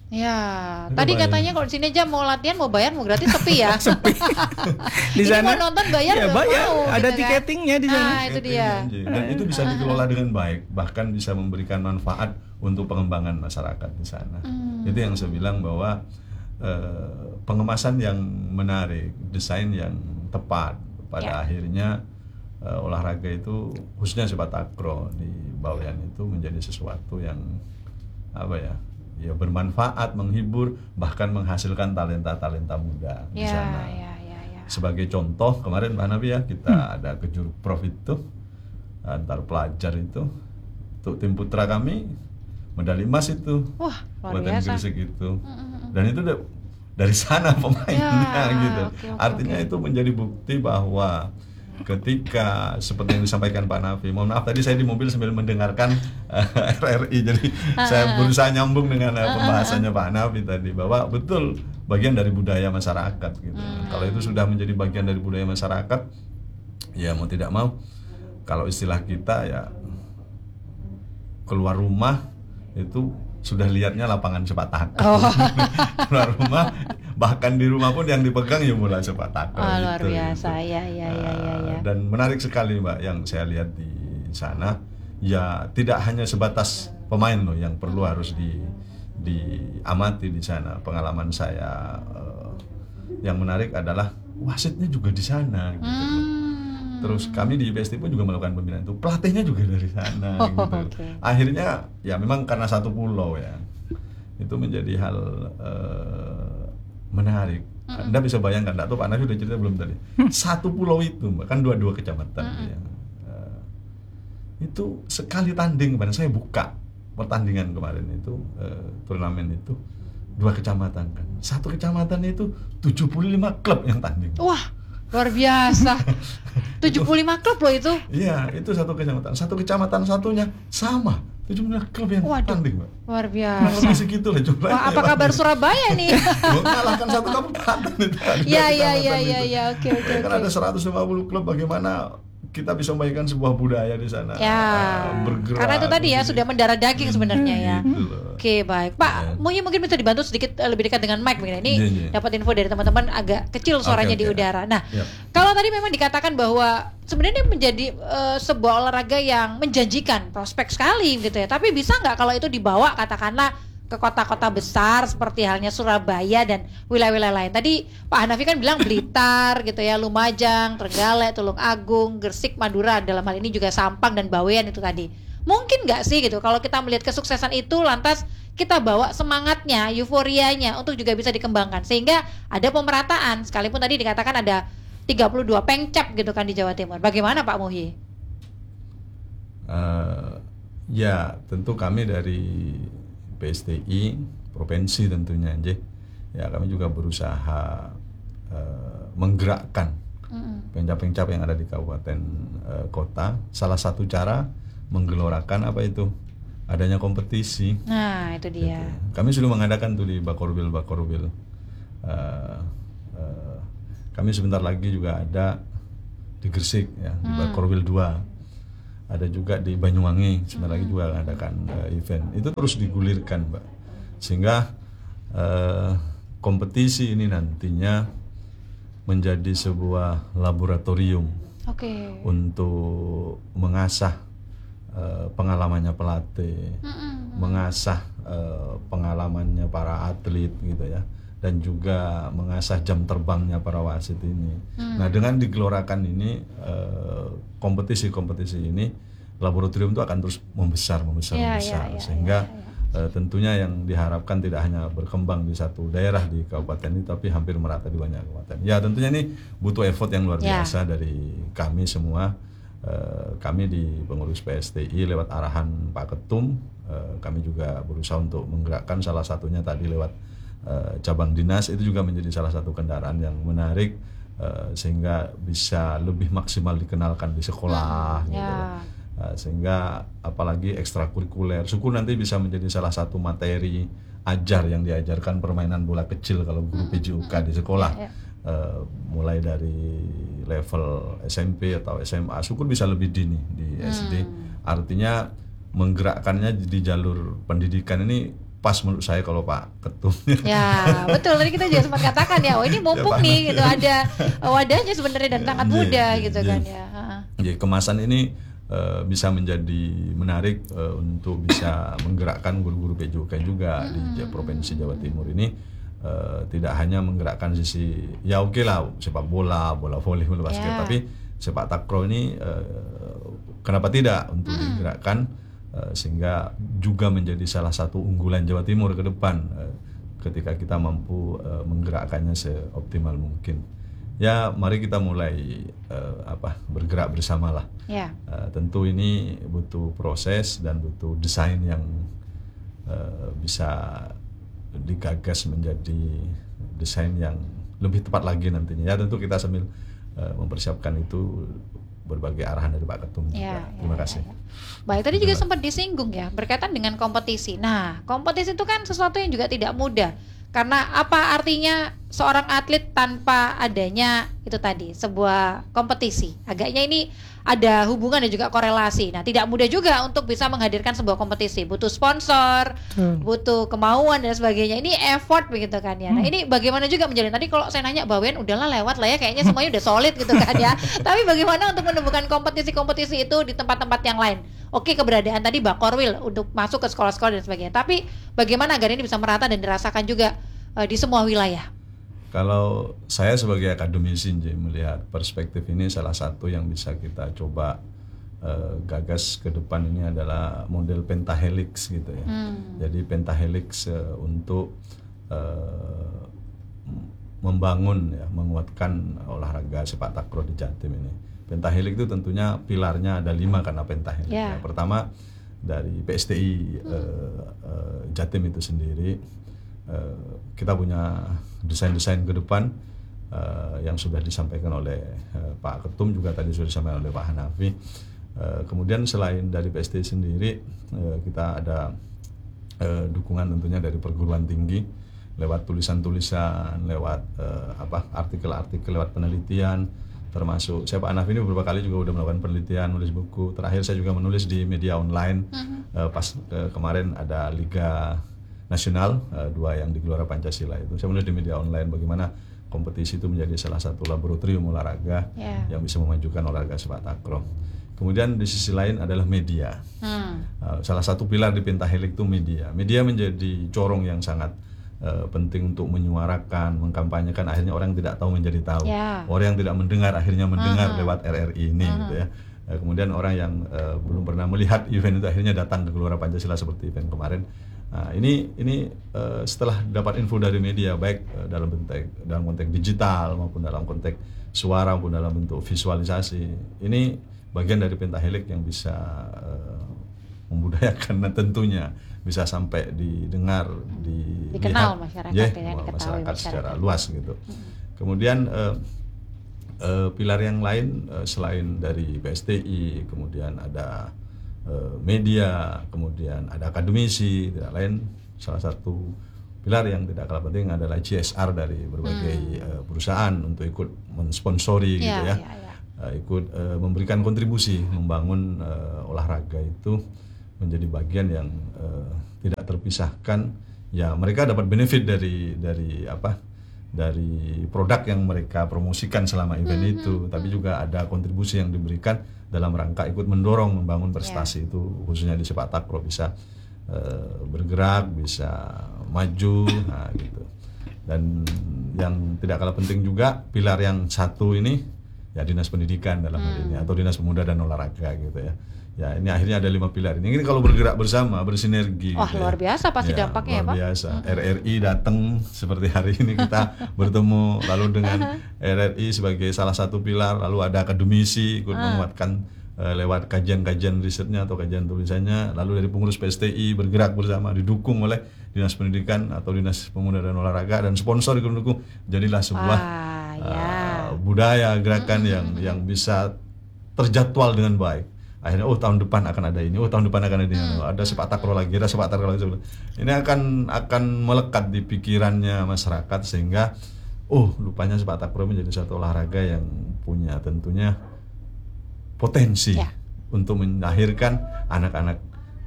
Ya, Itu tadi bayar. katanya kalau di sini aja mau latihan, mau bayar, mau gratis sepi ya. Sepi. Di Ini sana mau nonton bayar, ya nggak bayar, mau, ada gitu kan. tiketingnya di sana. Ah, itu dia. Dan itu bisa dikelola dengan baik, bahkan bisa memberikan manfaat untuk pengembangan masyarakat di sana. Hmm. Itu yang saya bilang bahwa eh, pengemasan yang menarik, desain yang tepat, pada Ya. akhirnya eh, olahraga itu khususnya sepak takraw di Bawean itu menjadi sesuatu yang apa ya? Ya bermanfaat, menghibur, bahkan menghasilkan talenta-talenta muda di Ya, sana. ya, ya, ya. Sebagai contoh kemarin Pak Nabi ya kita hmm. ada kejur prof itu antar pelajar itu untuk tim putra kami medali emas itu. Wah, luar Buatan biasa. Gresik itu. Mm-mm. Dan itu da- dari sana pemainnya Ya, gitu. oke, oke, Artinya oke. itu menjadi bukti bahwa ketika seperti yang disampaikan Pak Nafi, mohon maaf tadi saya di mobil sambil mendengarkan uh, R R I, jadi saya berusaha nyambung dengan uh, pembahasannya Pak Nafi tadi bahwa betul bagian dari budaya masyarakat gitu. Hmm. Kalau itu sudah menjadi bagian dari budaya masyarakat, ya mau tidak mau, kalau istilah kita ya keluar rumah itu sudah lihatnya lapangan sepak takraw. Oh. Keluar rumah, bahkan di rumah pun yang dipegang ya bola sepak takraw. Oh, luar gitu, biasa, gitu. ya, ya, ya, ya, ya. Dan menarik sekali Mbak yang saya lihat di sana, ya tidak hanya sebatas pemain loh yang perlu harus di diamati di sana. Pengalaman saya eh, yang menarik adalah wasitnya juga di sana gitu loh. Hmm. Terus kami di I P S T pun juga melakukan pembinaan itu, pelatihnya juga dari sana Oh, gitu. okay. Akhirnya ya memang karena satu pulau ya, itu menjadi hal uh, menarik. Mm-mm. Anda bisa bayangkan, enggak tahu Pak Nafi udah cerita belum tadi. Satu pulau itu, Mbak, kan dua-dua kecamatan ya. Uh, itu sekali tanding kemarin saya buka pertandingan kemarin itu uh, turnamen itu dua kecamatan kan. Satu kecamatan itu tujuh puluh lima klub yang tanding. Wah, luar biasa. tujuh puluh lima klub loh itu. Iya, itu satu kecamatan. Satu kecamatan satunya sama tujuh puluh lima klub yang Waduh, tanding, Mbak. luar Nah, biasa. lebih segitu lah jumlahnya. Wah, apa kabar Surabaya nih? Mengalahkan satu kabupaten itu. Ada Iya, iya, kecamatan iya, itu. iya, iya, oke, oke, Ya kan oke. ada seratus lima puluh klub, bagaimana kita bisa membagikan sebuah budaya di sana. Ya, uh, bergerak. karena itu tadi ya begini. sudah mendarah daging sebenarnya ya. Gitu loh. Oke, baik. Pak, Ya. mungkin mungkin bisa dibantu sedikit eh, lebih dekat dengan mic begini. Ini Iya, iya. dapat info dari teman-teman agak kecil suaranya Oke, di oke. udara. Nah, Yap. kalau tadi memang dikatakan bahwa sebenarnya menjadi eh, sebuah olahraga yang menjanjikan, prospek sekali gitu ya. Tapi bisa nggak kalau itu dibawa katakanlah ke kota-kota besar seperti halnya Surabaya dan wilayah-wilayah lain. Tadi Pak Hanafi kan bilang Blitar gitu ya, Lumajang, Trenggalek, Tulung Agung, Gresik, Madura, dalam hal ini juga Sampang dan Bawean itu tadi. Mungkin nggak sih gitu kalau kita melihat kesuksesan itu lantas kita bawa semangatnya, euforianya untuk juga bisa dikembangkan sehingga ada pemerataan, sekalipun tadi dikatakan ada tiga puluh dua pengcap gitu kan di Jawa Timur. Bagaimana Pak Muhyi? Uh, ya, tentu kami dari P S T I provinsi tentunya, J. Ya, kami juga berusaha uh, menggerakkan Mm-mm. pencap-pencap yang ada di kabupaten uh, kota. Salah satu cara menggelorakan apa itu? Adanya kompetisi. Nah, itu dia. Gitu. Kami sudah mengadakan tuh di Bakorwil Bakorwil. Uh, uh, kami sebentar lagi juga ada di Gresik ya, di Hmm. Bakorwil dua. Ada juga di Banyuwangi, sebentar lagi juga adakan uh, event. Itu terus digulirkan, Mbak. Sehingga uh, kompetisi ini nantinya menjadi sebuah laboratorium Oke. untuk mengasah uh, pengalamannya pelatih, Mm-mm. mengasah uh, pengalamannya para atlet gitu ya, dan juga mengasah jam terbangnya para wasit ini. Hmm. Nah, dengan digelorakan ini uh, kompetisi-kompetisi ini, laboratorium itu akan terus membesar, membesar, Ya, membesar, ya, ya, sehingga ya, ya. Uh, tentunya yang diharapkan tidak hanya berkembang di satu daerah di kabupaten ini, tapi hampir merata di banyak kabupaten. Ya, tentunya ini butuh effort yang luar Ya. biasa dari kami semua. Uh, kami di pengurus P S T I lewat arahan Pak Ketum, uh, kami juga berusaha untuk menggerakkan, salah satunya tadi lewat uh, cabang dinas. Itu juga menjadi salah satu kendaraan yang menarik, uh, sehingga bisa lebih maksimal dikenalkan di sekolah Hmm, gitu ya. loh. Uh, sehingga apalagi ekstrakurikuler, syukur nanti bisa menjadi salah satu materi ajar yang diajarkan permainan bola kecil kalau guru P J U K di sekolah. Ya, ya. Uh, mulai dari level S M P atau S M A, syukur bisa lebih dini di S D. Hmm. Artinya menggerakkannya di jalur pendidikan ini pas menurut saya kalau Pak Ketum. Ya betul, tadi kita juga sempat katakan ya, oh ini mumpung Ya, nih gitu, ada wadahnya sebenarnya dan sangat Iya, mudah iya, gitu iya. kan ya. Ha. Jadi kemasan ini uh, bisa menjadi menarik uh, untuk bisa menggerakkan guru-guru P J U K juga di Provinsi Jawa Timur ini. Uh, tidak hanya menggerakkan sisi ya oke lah sepak bola, bola voli, bola basket, Ya. tapi sepak takraw ini uh, kenapa tidak untuk digerakkan uh, sehingga juga menjadi salah satu unggulan Jawa Timur ke depan uh, ketika kita mampu uh, menggerakkannya seoptimal mungkin. Ya, mari kita mulai uh, apa bergerak bersamalah. Ya. Uh, tentu ini butuh proses dan butuh desain yang uh, bisa digagas menjadi desain yang lebih tepat lagi nantinya. Ya tentu kita sambil uh, mempersiapkan itu berbagai arahan dari Pak Ketum juga. Ya, Terima ya, kasih. ya, ya. Baik, tadi juga sempat disinggung ya berkaitan dengan kompetisi. Nah, kompetisi itu kan sesuatu yang juga tidak mudah. Karena apa artinya seorang atlet tanpa adanya itu tadi sebuah kompetisi? Agaknya ini ada hubungan dan juga korelasi. Nah, tidak mudah juga untuk bisa menghadirkan sebuah kompetisi. Butuh sponsor, Hmm. butuh kemauan dan sebagainya. Ini effort begitu kan ya. Nah, ini bagaimana juga menjalin? Tadi kalau saya nanya Bawen, udahlah lewat lah ya, kayaknya semuanya udah solid gitu kan ya. Tapi bagaimana untuk menemukan kompetisi-kompetisi itu di tempat-tempat yang lain? Oke, keberadaan tadi Bakorwil untuk masuk ke sekolah-sekolah dan sebagainya. Tapi bagaimana agar ini bisa merata dan dirasakan juga uh, di semua wilayah? Kalau saya sebagai akademisi J, melihat perspektif ini salah satu yang bisa kita coba uh, gagas ke depan ini adalah model pentahelix gitu ya. Hmm. Jadi pentahelix uh, untuk uh, membangun ya, menguatkan olahraga sepak takraw di Jatim ini. Pentahelix itu tentunya pilarnya ada lima karena pentahelix. Yeah. Ya. Pertama dari P S T I uh, uh, Jatim itu sendiri. Uh, kita punya desain-desain ke depan uh, yang sudah disampaikan oleh uh, Pak Ketum, juga tadi sudah disampaikan oleh Pak Hanafi. Uh, kemudian selain dari P S T I sendiri, uh, kita ada uh, dukungan tentunya dari perguruan tinggi lewat tulisan-tulisan, lewat uh, apa artikel-artikel, lewat penelitian, termasuk saya Pak Hanafi ini beberapa kali juga sudah melakukan penelitian, nulis buku. Terakhir saya juga menulis di media online. Uh-huh. uh, pas uh, kemarin ada Liga Nasional uh, dua yang di Gelora Pancasila itu, saya menulis di media online bagaimana kompetisi itu menjadi salah satu laboratorium olahraga Yeah. yang bisa memajukan olahraga sepak takraw. Kemudian di sisi lain adalah media. Hmm. Uh, salah satu pilar di pentahelix itu media. Media menjadi corong yang sangat uh, penting untuk menyuarakan, mengkampanyekan. Akhirnya orang yang tidak tahu menjadi tahu. Yeah. Orang yang tidak mendengar akhirnya mendengar Uh-huh. lewat R R I ini, Uh-huh. gitu ya. Uh, kemudian orang yang uh, belum pernah melihat event itu akhirnya datang ke Gelora Pancasila seperti event kemarin. Nah, ini ini uh, setelah dapat info dari media, baik uh, dalam bentuk dalam konteks digital maupun dalam konteks suara maupun dalam bentuk visualisasi, ini bagian dari pentahelix yang bisa uh, membudayakan dan tentunya bisa sampai didengar, di Dikenal lihat, masyarakat ya, ya, diketahui masyarakat masyarakat. secara luas gitu. Kemudian uh, uh, pilar yang lain uh, selain dari P S T I, kemudian ada media, kemudian ada akademisi, tidak lain salah satu pilar yang tidak kalah penting adalah C S R dari berbagai hmm. uh, perusahaan untuk ikut mensponsori yeah, gitu ya, yeah, yeah. Uh, ikut uh, memberikan kontribusi membangun uh, olahraga itu menjadi bagian yang uh, tidak terpisahkan. Ya mereka dapat benefit dari dari apa? Dari produk yang mereka promosikan selama event hmm, itu, hmm, tapi juga ada kontribusi yang diberikan dalam rangka ikut mendorong membangun prestasi yeah. itu, khususnya di sepak takraw bisa uh, bergerak, bisa maju, nah gitu. Dan yang tidak kalah penting juga pilar yang satu ini ya dinas pendidikan dalam hal ini, atau dinas pemuda dan olahraga gitu ya. Ya ini akhirnya ada lima pilar ini. Ini kalau bergerak bersama, bersinergi. Wah gitu luar ya. biasa pasti ya, dampaknya luar ya Pak. biasa. R R I datang seperti hari ini kita bertemu, lalu dengan R R I sebagai salah satu pilar, lalu ada akademisi ikut uh. menguatkan uh, lewat kajian-kajian risetnya atau kajian tulisannya, lalu dari pengurus P S T I bergerak bersama, didukung oleh dinas pendidikan atau dinas pemuda dan olahraga, dan sponsor ikut mendukung. Jadilah sebuah ah, ya. uh, budaya gerakan mm-hmm. yang yang bisa terjadwal dengan baik. Akhirnya oh tahun depan akan ada ini, oh tahun depan akan ada ini, hmm. ada sepak takraw lagi, ada sepak takraw lagi. Ini akan akan melekat di pikirannya masyarakat sehingga oh lupanya sepak takraw menjadi satu olahraga yang punya tentunya potensi ya. Untuk melahirkan anak-anak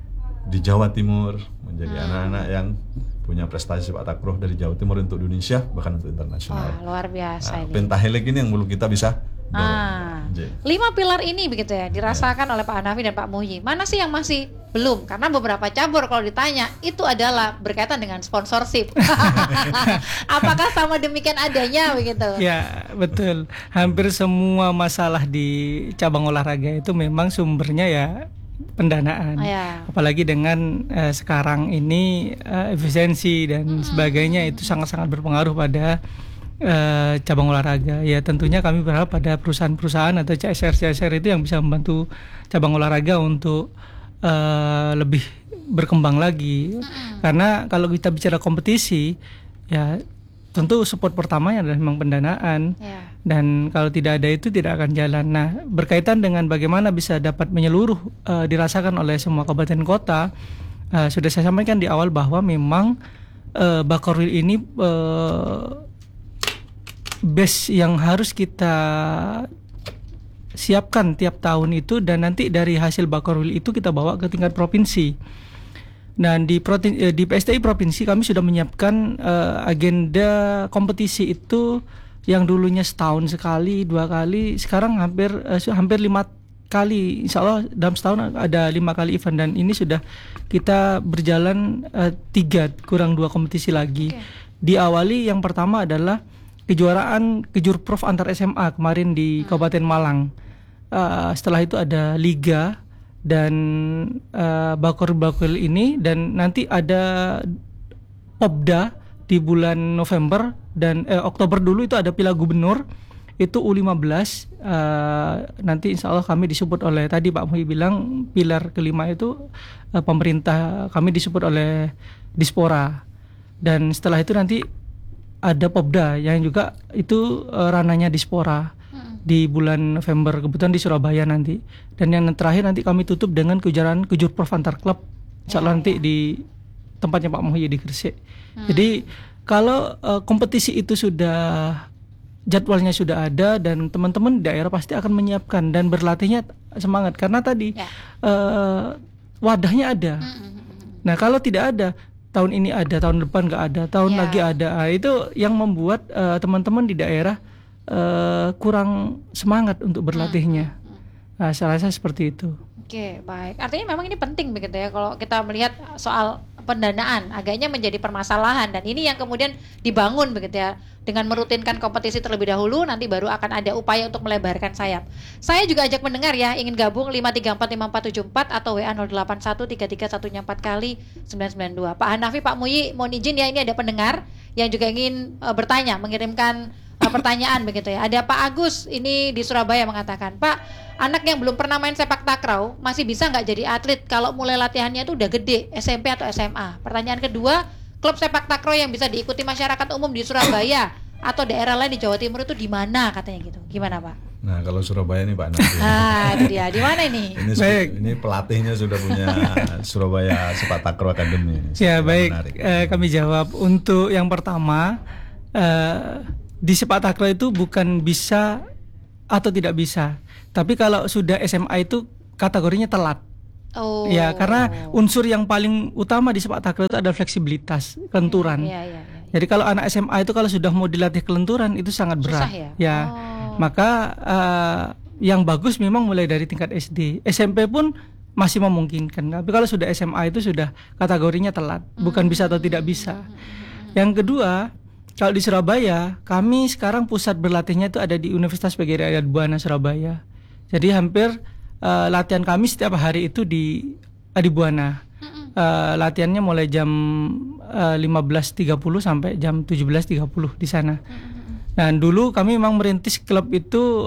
di Jawa Timur, menjadi Hmm. anak-anak yang punya prestasi sepak takraw dari Jawa Timur untuk Indonesia bahkan untuk internasional. Wah, luar biasa Nah, ini. pentahelix ini yang perlu kita bisa dorong. Ah, J. lima pilar ini begitu ya dirasakan oleh Pak Hanafi dan Pak Muhyi. Mana sih yang masih belum? Karena beberapa cabur kalau ditanya itu adalah berkaitan dengan sponsorship. Apakah sama demikian adanya begitu? Ya, betul. Hampir semua masalah di cabang olahraga itu memang sumbernya ya pendanaan. Oh, ya. Apalagi dengan eh, sekarang ini eh, efisiensi dan sebagainya itu sangat-sangat berpengaruh pada eh, cabang olahraga. Ya, tentunya kami berharap pada perusahaan-perusahaan atau C S R C S R itu yang bisa membantu cabang olahraga untuk eh, lebih berkembang lagi. Karena kalau kita bicara kompetisi, ya tentu support pertamanya adalah memang pendanaan. Ya. Dan kalau tidak ada itu tidak akan jalan. Nah, berkaitan dengan bagaimana bisa dapat menyeluruh uh, dirasakan oleh semua kabupaten kota, uh, sudah saya sampaikan di awal bahwa memang uh, Bakorwil ini uh, base yang harus kita siapkan tiap tahun itu, dan nanti dari hasil Bakorwil itu kita bawa ke tingkat provinsi. Dan di, protin, eh, di P S T I provinsi kami sudah menyiapkan uh, agenda kompetisi itu yang dulunya setahun sekali, dua kali, sekarang hampir uh, hampir lima kali. Insya Allah dalam setahun ada lima kali event, dan ini sudah kita berjalan uh, tiga kurang dua kompetisi lagi. Oke. Diawali yang pertama adalah kejuaraan kejurprov antar S M A kemarin di Kabupaten Malang. Uh, setelah itu ada liga dan uh, bakor-bakor ini, dan nanti ada Popda di bulan November dan eh, Oktober dulu itu ada Piala Gubernur itu U lima belas. Uh, nanti insya Allah kami disupport oleh, tadi Pak Muhyi bilang pilar kelima itu uh, pemerintah kami disupport oleh Dispora, dan setelah itu nanti ada Popda yang juga itu uh, ranahnya Dispora di bulan November, kebetulan di Surabaya nanti. Dan yang terakhir nanti kami tutup dengan kejuaraan kejurprov antar klub, insya Allah nanti di tempatnya Pak Muhyi di Gresik. Hmm. Jadi kalau uh, kompetisi itu sudah jadwalnya sudah ada, dan teman-teman di daerah pasti akan menyiapkan dan berlatihnya semangat karena tadi ya. uh, wadahnya ada. Hmm. Nah kalau tidak ada, tahun ini ada, tahun depan nggak ada, tahun ya. lagi ada, nah, itu yang membuat uh, teman-teman di daerah Uh, kurang semangat untuk berlatihnya. Nah, saya rasa seperti itu. Oke, baik. Artinya memang ini penting begitu ya, kalau kita melihat soal pendanaan agaknya menjadi permasalahan, dan ini yang kemudian dibangun begitu ya, dengan merutinkan kompetisi terlebih dahulu, nanti baru akan ada upaya untuk melebarkan sayap. Saya juga ajak mendengar ya, ingin gabung lima tiga empat lima empat tujuh empat atau W A nol delapan satu tiga tiga satu empat kali sembilan sembilan dua. Pak Hanafi, Pak Muhyi, mohon izin ya, ini ada pendengar yang juga ingin uh, bertanya, mengirimkan pertanyaan begitu ya. Ada Pak Agus ini di Surabaya mengatakan, Pak, anak yang belum pernah main sepak takraw masih bisa nggak jadi atlet kalau mulai latihannya itu udah gede, S M P atau S M A? Pertanyaan kedua, klub sepak takraw yang bisa diikuti masyarakat umum di Surabaya atau daerah lain di Jawa Timur itu di mana katanya gitu? Gimana Pak? Nah kalau Surabaya ini Pak Nabi. Ah, itu dia. Di mana ini? Ini, baik. Ini pelatihnya sudah punya Surabaya Sepak Takraw Academy. Ya baik, eh, kami jawab. Untuk yang pertama, eh, di sepak takraw itu bukan bisa atau tidak bisa, tapi kalau sudah S M A itu kategorinya telat. Oh. Ya, karena unsur yang paling utama di sepak takraw itu ada fleksibilitas, kelenturan. Ya, ya, ya, ya. Jadi kalau anak S M A itu kalau sudah mau dilatih kelenturan itu sangat berat. Susah ya. Ya, oh. maka uh, yang bagus memang mulai dari tingkat S D, S M P pun masih memungkinkan. Tapi kalau sudah S M A itu sudah kategorinya telat, bukan bisa atau tidak bisa. Yang kedua, kalau di Surabaya, kami sekarang pusat berlatihnya itu ada di Universitas P G R I Adibuana Surabaya. Jadi hampir uh, latihan kami setiap hari itu di Adibuana. Uh, latihannya mulai jam uh, lima belas tiga puluh sampai jam tujuh belas tiga puluh di sana. Dan dulu kami memang merintis klub itu,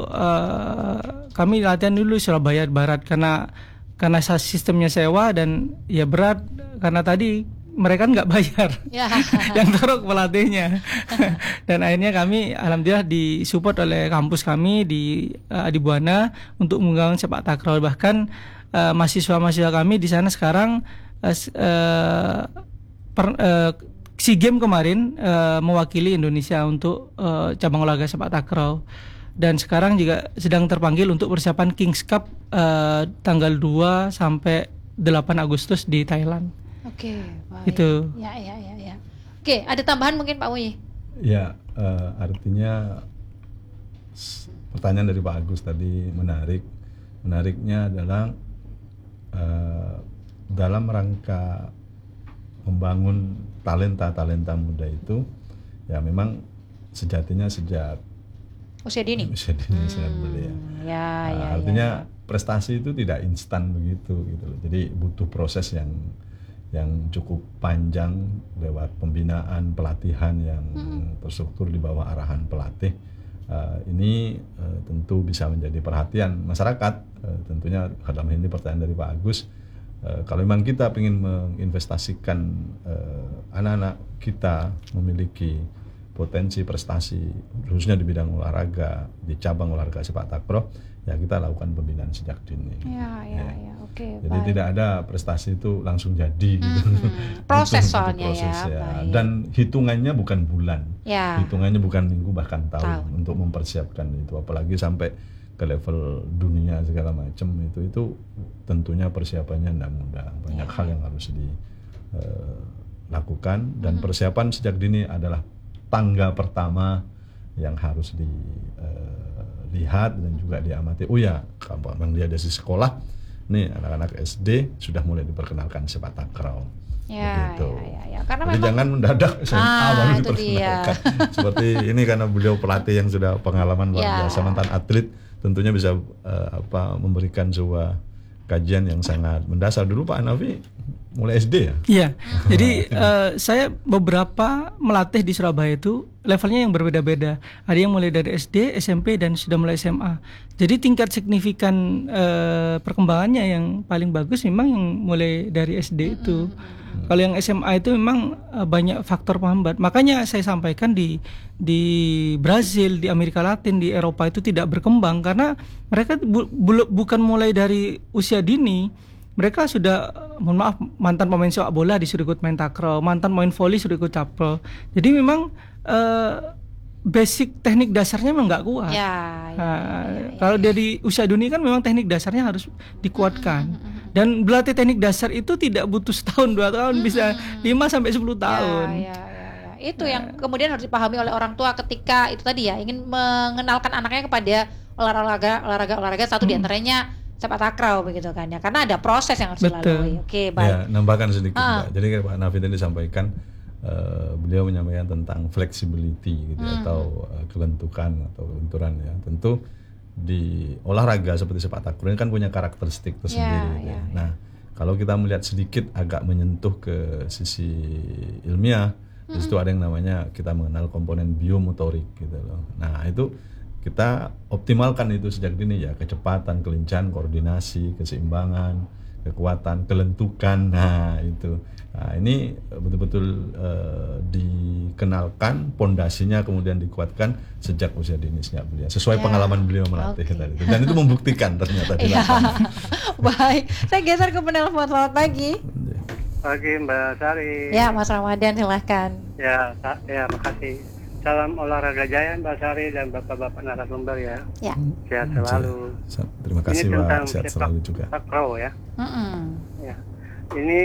uh, kami latihan dulu di Surabaya Barat karena karena sistemnya sewa dan ya berat karena tadi mereka nggak bayar, ya. Yang torok pelatihnya. Dan akhirnya kami alhamdulillah disupport oleh kampus kami di uh, Adibuana untuk mengembangkan sepak takraw. Bahkan uh, mahasiswa-mahasiswa kami di sana sekarang uh, uh, per, uh, SEA Games kemarin uh, mewakili Indonesia untuk uh, cabang olahraga sepak takraw. Dan sekarang juga sedang terpanggil untuk persiapan Kings Cup uh, tanggal dua sampai delapan Agustus di Thailand. Oke, baik. Itu. Ya, ya, ya, ya. Oke, ada tambahan mungkin Pak Muyi? Ya, uh, artinya s- pertanyaan dari Pak Agus tadi menarik. Menariknya adalah uh, dalam rangka membangun talenta-talenta muda itu, ya memang sejatinya sejak Usia dini. usia dini sangat belia. Ya, Nah, ya, artinya ya, ya. prestasi itu tidak instan begitu gitu loh. Jadi butuh proses yang yang cukup panjang lewat pembinaan, pelatihan yang Mm-mm. terstruktur di bawah arahan pelatih. Uh, ini uh, tentu bisa menjadi perhatian masyarakat. Uh, tentunya dalam ini pertanyaan dari Pak Agus. Uh, kalau memang kita ingin menginvestasikan uh, anak-anak kita memiliki potensi prestasi khususnya di bidang olahraga, di cabang olahraga sepak takraw, ya kita lakukan pembinaan sejak dini. Ya, ya, Ya. ya. Oke, Jadi baik. tidak ada prestasi itu langsung jadi gitu. Mhm. Proses Butuh- butuh soalnya proses, ya, baik. Dan hitungannya bukan bulan, Ya. hitungannya bukan minggu bahkan tahun, Tahun. untuk mempersiapkan itu, apalagi sampai ke level dunia segala macam itu itu tentunya persiapannya tidak mudah, banyak Ya. hal yang harus dilakukan dan persiapan sejak dini adalah tangga pertama yang harus dilihat dan juga diamati. Oh ya, kalau memang dia dari sekolah, nih anak-anak S D sudah mulai diperkenalkan sepak takraw. Ya, Begitu. ya, ya, ya. Karena Jadi memang jangan mendadak S M A Ah, baru itu diperkenalkan. Seperti ini karena beliau pelatih yang sudah pengalaman luar Ya. biasa, mantan atlet, tentunya bisa eh, apa memberikan sebuah kajian yang sangat mendasar. Dulu Pak Hanafi mulai S D ya? Iya, jadi eh, saya beberapa melatih di Surabaya itu levelnya yang berbeda-beda. Ada yang mulai dari S D, S M P, dan sudah mulai S M A. Jadi tingkat signifikan eh, perkembangannya yang paling bagus memang yang mulai dari S D itu. Kalau yang S M A itu memang eh, banyak faktor penghambat. Makanya saya sampaikan di di Brazil, di Amerika Latin, di Eropa itu tidak berkembang karena mereka bu- bu- bukan mulai dari usia dini. Mereka sudah, mohon maaf, mantan pemain sepak bola disuruh ikut main takraw, mantan pemain voli suruh ikut takraw. Jadi memang eh, basic teknik dasarnya memang nggak kuat. ya, ya, Nah, ya, ya, kalau dari usia dini kan memang teknik dasarnya harus dikuatkan. Dan berlatih teknik dasar itu tidak butuh setahun dua tahun, bisa lima sampai sepuluh tahun. Ya, ya, ya, ya. Itu yang kemudian harus dipahami oleh orang tua ketika itu tadi ya ingin mengenalkan anaknya kepada olahraga olahraga olahraga satu diantaranya sepak takraw begitu kan ya, karena ada proses yang harus Betul. dilalui. Oke, baik. Ya, nambahkan sedikit Ah. Mbak. Jadi kayak Pak Hanafi tadi sampaikan, eh, beliau menyampaikan tentang flexibility gitu ya, atau eh, kelentukan atau kelenturan ya. Tentu di olahraga seperti sepak takraw ini kan punya karakteristik tersendiri. Ya, ya. ya, Nah, kalau kita melihat sedikit agak menyentuh ke sisi ilmiah, di situ ada yang namanya kita mengenal komponen biomotorik gitu loh. Nah, itu kita optimalkan itu sejak dini ya, kecepatan, kelincahan, koordinasi, keseimbangan, kekuatan, kelentukan. Nah, itu. Nah, ini betul-betul eh, dikenalkan, pondasinya kemudian dikuatkan sejak usia dini sejak belia. Sesuai Ya, pengalaman beliau melatih oke. tadi itu. Dan itu membuktikan ternyata di Iya. lapangan. Baik, saya geser ke penelpon. Selamat pagi. Pagi Mbak Sari. Ya, Mas Ramadan silahkan. Ya, sa- ya makasih. Salam olahraga jaya Mbak Sari dan bapak-bapak narasumber ya. Ya. Sehat selalu. Sa- Terima kasih Ini Pak, tentang sehat sepak selalu juga. takraw ya. Mm-mm. Ya. Ini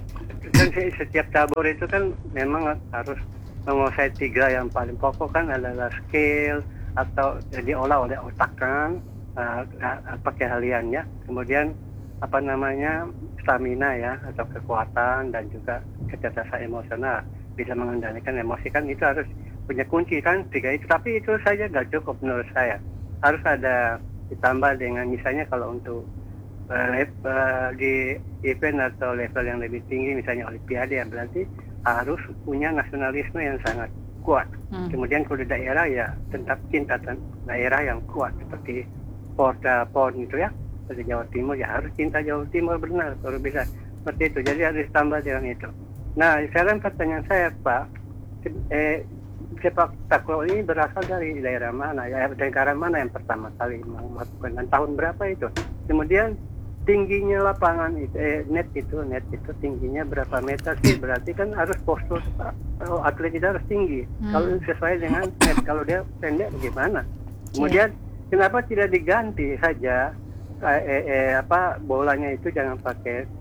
kan si- setiap cabur itu kan memang harus menguasai tiga yang paling pokok kan adalah skill atau diolah oleh otak kan, uh, uh, pakai keahliannya. Kemudian apa namanya stamina ya atau kekuatan dan juga kecerdasan emosional, bisa mengendalikan emosi kan itu harus punya kunci kan tiga itu. Tapi itu saja nggak cukup menurut saya, harus ada ditambah dengan misalnya kalau untuk uh, lep- uh, di event atau level yang lebih tinggi misalnya olimpiade ya berarti harus punya nasionalisme yang sangat kuat. Hmm. Kemudian kalau di daerah ya tetap cinta dan daerah yang kuat seperti Porda Pon itu ya, seperti Jawa Timur ya harus cinta Jawa Timur benar baru bisa seperti itu. Jadi harus ditambah dengan itu. Nah sekarang pertanyaan saya Pak, eh, sepak takraw ini berasal dari daerah mana ya, negara mana yang pertama kali melakukan dan tahun berapa itu? Kemudian tingginya lapangan itu, eh, net itu, net itu tingginya berapa meter sih? Berarti kan harus postur oh, atlet itu harus tinggi. Hmm. Kalau sesuai dengan net, kalau dia pendek bagaimana? Kemudian kenapa tidak diganti saja eh, eh, eh, apa bolanya itu jangan pakai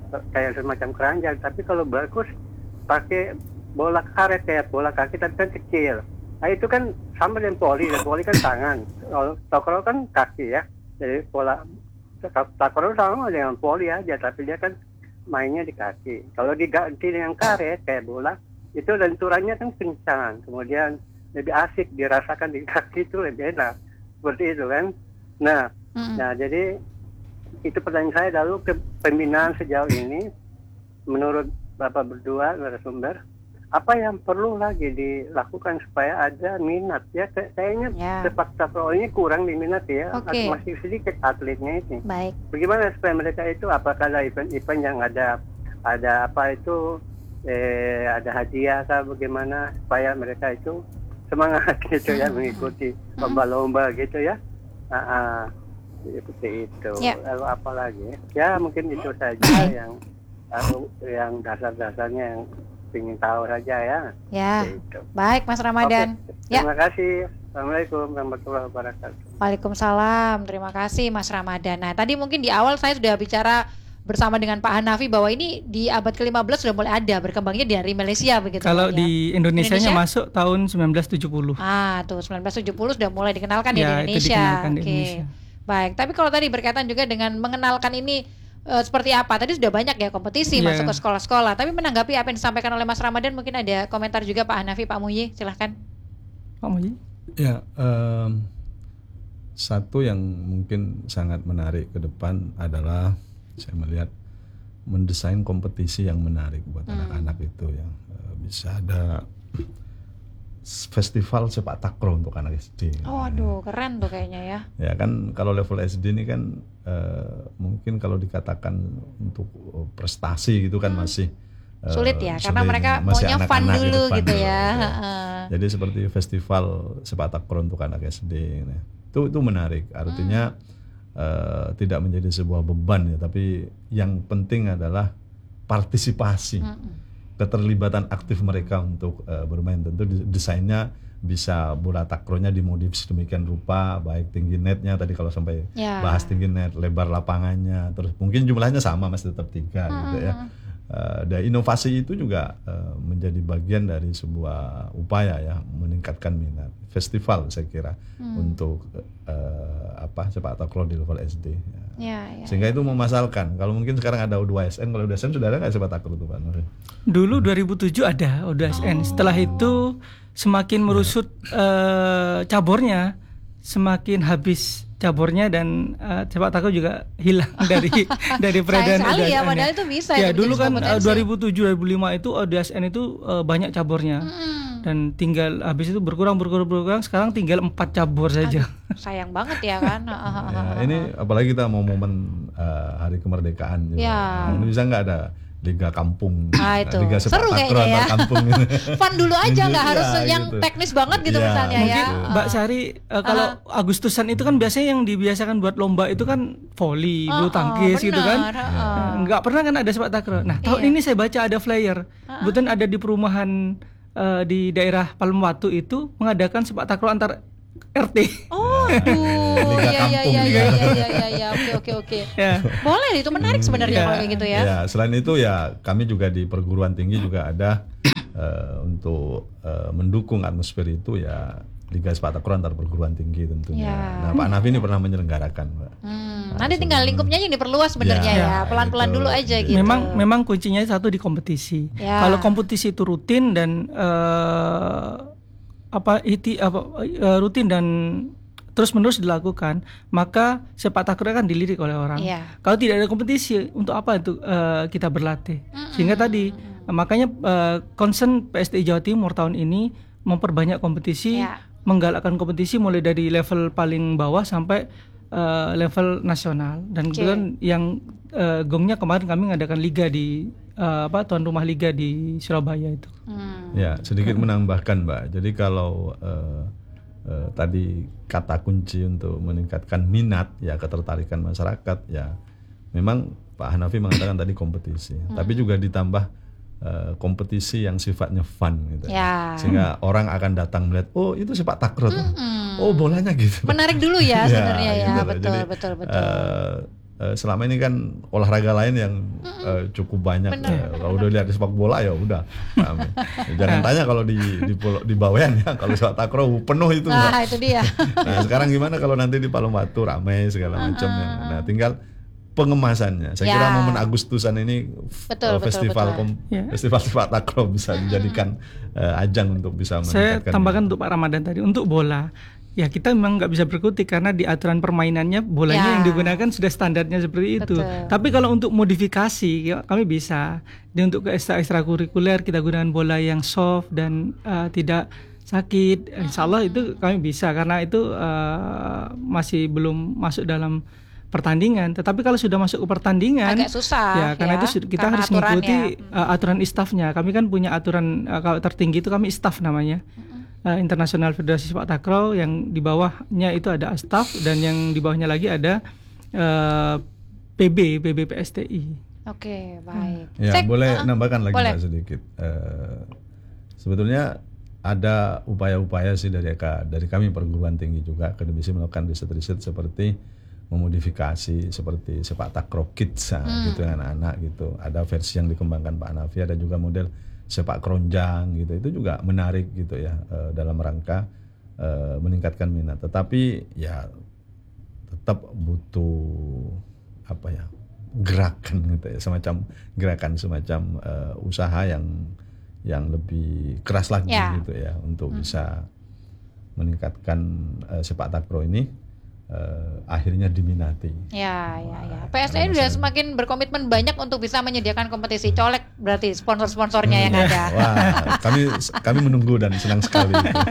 kayak semacam keranjang. Tapi kalau bagus pakai bola karet kayak bola kaki tapi kan kecil. Nah itu kan sama dengan voli, dan voli kan tangan. Kalau takraw kan kaki ya. Jadi bola takraw sama dengan voli aja, tapi dia kan mainnya di kaki. Kalau diganti dengan karet kayak bola, itu lenturannya kan kencang. Kemudian lebih asik dirasakan di kaki, itu lebih enak. Seperti itu kan. Nah, mm-hmm. nah jadi itu pertanyaan saya. Lalu ke pembinaan sejauh ini, menurut Bapak berdua narasumber, apa yang perlu lagi dilakukan supaya ada minat ya? Kayaknya yeah. sepak takraw ini kurang diminat ya, okay. masih sedikit atletnya ini. Baik. Bagaimana supaya mereka itu, apakah ada event-event yang ada ada apa itu eh, ada hadiah atau bagaimana supaya mereka itu semangat gitu ya mengikuti lomba-lomba gitu ya? Ah, ah, seperti itu. Yeah. Lalu apa lagi? Ya mungkin itu saja yang yang dasar-dasarnya yang ingin tahu saja ya. Ya. Gitu. Baik Mas Ramadan. Oke. Terima ya. kasih. Assalamualaikum warahmatullahi wabarakatuh. Waalaikumsalam. Terima kasih Mas Ramadan. Nah, tadi mungkin di awal saya sudah bicara bersama dengan Pak Hanafi bahwa ini di abad ke lima belas sudah mulai ada, berkembangnya dari Malaysia begitu. Kalau kan, di ya? Indonesianya Indonesia? Masuk tahun sembilan belas tujuh puluh. Ah, tuh sembilan belas tujuh puluh sudah mulai dikenalkan ya, di Indonesia. Dikenalkan di Oke. Indonesia. Baik, tapi kalau tadi berkaitan juga dengan mengenalkan ini uh, seperti apa? Tadi sudah banyak ya kompetisi yeah. masuk ke sekolah-sekolah. Tapi menanggapi apa yang disampaikan oleh Mas Ramadan, mungkin ada komentar juga Pak Hanafi, Pak Muhyi, silahkan. Pak Muhyi. Ya, um, satu yang mungkin sangat menarik ke depan adalah saya melihat mendesain kompetisi yang menarik buat hmm. anak-anak itu ya. Uh, bisa ada festival sepak takraw untuk anak S D. Oh, aduh, keren tuh kayaknya ya. Ya kan kalau level S D ini kan uh, mungkin kalau dikatakan untuk prestasi gitu kan hmm. masih uh, sulit ya, sulit, karena mereka masih maunya fun dulu fun gitu dulu, ya. gitu. Jadi seperti festival sepak takraw untuk anak S D. Nah, itu itu menarik. Artinya hmm. uh, tidak menjadi sebuah beban ya, tapi yang penting adalah partisipasi. Hmm. Keterlibatan aktif mereka untuk uh, bermain. Tentu desainnya bisa bola takronya dimodif sedemikian rupa, baik tinggi netnya tadi kalau sampai yeah. bahas tinggi net, lebar lapangannya, terus mungkin jumlahnya sama masih tetap tiga mm-hmm. gitu ya. Uh, dan inovasi itu juga uh, menjadi bagian dari sebuah upaya ya meningkatkan minat. Festival saya kira mm. untuk uh, apa sepak takraw di level S D. Ya. Ya, ya, sehingga itu memasalkan. Kalau mungkin sekarang ada U dua S N, kalau U dua S N sudah ada nggak sepak takraw itu Pak Nur? Dulu dua ribu tujuh ada U dua S N. Oh. Setelah itu semakin merusut ya. uh, cabornya, semakin habis cabornya dan uh, sepak takraw juga hilang dari dari peredaran U dua S N. Ya, padahal itu bisa. Ya, dulu kan uh, dua ribu tujuh dua ribu lima itu U dua S N itu uh, banyak cabornya. Hmm. Dan tinggal habis itu berkurang berkurang berkurang sekarang tinggal empat cabur saja. Aduh, sayang banget ya kan. Ya, ini apalagi kita mau momen uh, hari kemerdekaan juga. Ya. Nah, ini bisa nggak ada liga kampung, ah, itu. liga sepak seru takraw kayaknya ya. Kampung. Fun dulu aja, nggak ya, harus yang gitu. teknis banget gitu ya, misalnya mungkin ya. Mbak Sari uh, kalau uh. Agustusan itu kan biasanya yang dibiasakan buat lomba itu kan voli, bulu uh, tangkis uh, gitu kan. Uh, uh. Nggak pernah kan ada sepak takraw. Nah tahun iya. ini saya baca ada flyer, uh, uh. kebetulan ada di perumahan uh, di daerah Palembatu itu mengadakan sepak takraw antar R T. Oh, aduh, ya ya ya ya ya ya ya, oke oke oke. Ya. Boleh, itu menarik sebenarnya hmm, kalau kayak gitu ya. Ya, selain itu ya kami juga di perguruan tinggi juga ada uh, untuk uh, mendukung atmosfer itu ya Liga Sepak Takraw antar perguruan tinggi tentunya. Ya. Nah, Pak Hanafi ini pernah menyelenggarakan, Mbak. Hmm, nah, nanti tinggal lingkupnya yang diperluas sebenarnya ya, ya. pelan-pelan gitu. Dulu aja gitu. Memang memang kuncinya satu di kompetisi. Ya. Kalau kompetisi itu rutin dan uh, apa iti apa uh, rutin dan terus menerus dilakukan, maka sepak takraw kan dilirik oleh orang. Yeah. Kalau tidak ada kompetisi, untuk apa itu uh, kita berlatih? Mm-hmm. Sehingga tadi uh, makanya uh, concern P S D I Jawa Timur tahun ini memperbanyak kompetisi, yeah. menggalakkan kompetisi mulai dari level paling bawah sampai uh, level nasional. Dan okay. kemudian yang uh, gongnya kemarin kami mengadakan liga di uh, apa tuan rumah liga di Surabaya itu. Hmm. Ya, sedikit hmm. menambahkan, Mbak. Jadi kalau uh, uh, tadi kata kunci untuk meningkatkan minat ya ketertarikan masyarakat ya memang Pak Hanafi mengatakan tadi kompetisi, hmm. tapi juga ditambah uh, kompetisi yang sifatnya fun gitu. Ya. Sehingga orang akan datang melihat, oh itu sepak takraw tuh. Hmm. Oh bolanya gitu. Menarik dulu ya sebenarnya ya, gitu. betul, Jadi, betul betul betul. Uh, uh, selama ini kan olahraga lain yang uh, cukup banyak. Uh, kalau udah lihat di sepak bola ya udah. Rame. Jangan tanya kalau di di, di Bawean ya, kalau sepak takraw penuh itu. Nah, itu dia. Nah, sekarang gimana kalau nanti di Palung Batu ramai segala macam. Nah, tinggal pengemasannya. Saya Ya. kira momen Agustusan ini Betul, uh, betul, festival betul. kom- Ya. festival sepak takraw bisa dijadikan uh, ajang untuk bisa Saya meningkatkan. tambahkan untuk Pak Ramadan tadi, untuk bola, ya kita memang nggak bisa berkutik karena di aturan permainannya bolanya Ya. yang digunakan sudah standarnya seperti itu. Betul. Tapi kalau untuk modifikasi ya, kami bisa. Dan untuk ke ekstra ekstrakurikuler kita gunakan bola yang soft dan uh, tidak sakit. Insya Allah itu kami bisa karena itu uh, masih belum masuk dalam pertandingan. Tetapi kalau sudah masuk ke pertandingan, Agak susah ya karena ya, itu su- kita karena harus aturannya. mengikuti uh, aturan istafnya. Kami kan punya aturan uh, kalau tertinggi itu kami istaf namanya. Uh, Internasional Federasi Sepak Takraw, yang di bawahnya itu ada Astaf dan yang di bawahnya lagi ada uh, P B, P B P S T I. Oke, baik. Ya, Saya- boleh uh-uh. nambahkan lagi Boleh. Pak sedikit. Eh, sebetulnya ada upaya-upaya sih dari dari kami perguruan tinggi juga, akademisi melakukan riset-riset seperti memodifikasi seperti sepak takraw kids nah, gitu anak-anak gitu. Ada versi yang dikembangkan Pak Hanafi, ada juga model sepak keronjang gitu. Itu juga menarik gitu ya eh, dalam rangka eh, meningkatkan minat. Tetapi ya tetap butuh apa ya? Gerakan gitu ya, semacam gerakan semacam uh, usaha yang yang lebih keras lagi Ya. gitu ya untuk bisa meningkatkan uh, sepak takraw ini uh, akhirnya diminati. Ya, ya, ya. Nah, P S N karena sudah saya- semakin berkomitmen banyak untuk bisa menyediakan kompetisi. Colek berarti sponsor-sponsornya yang ada. Wah, kami kami menunggu dan senang sekali.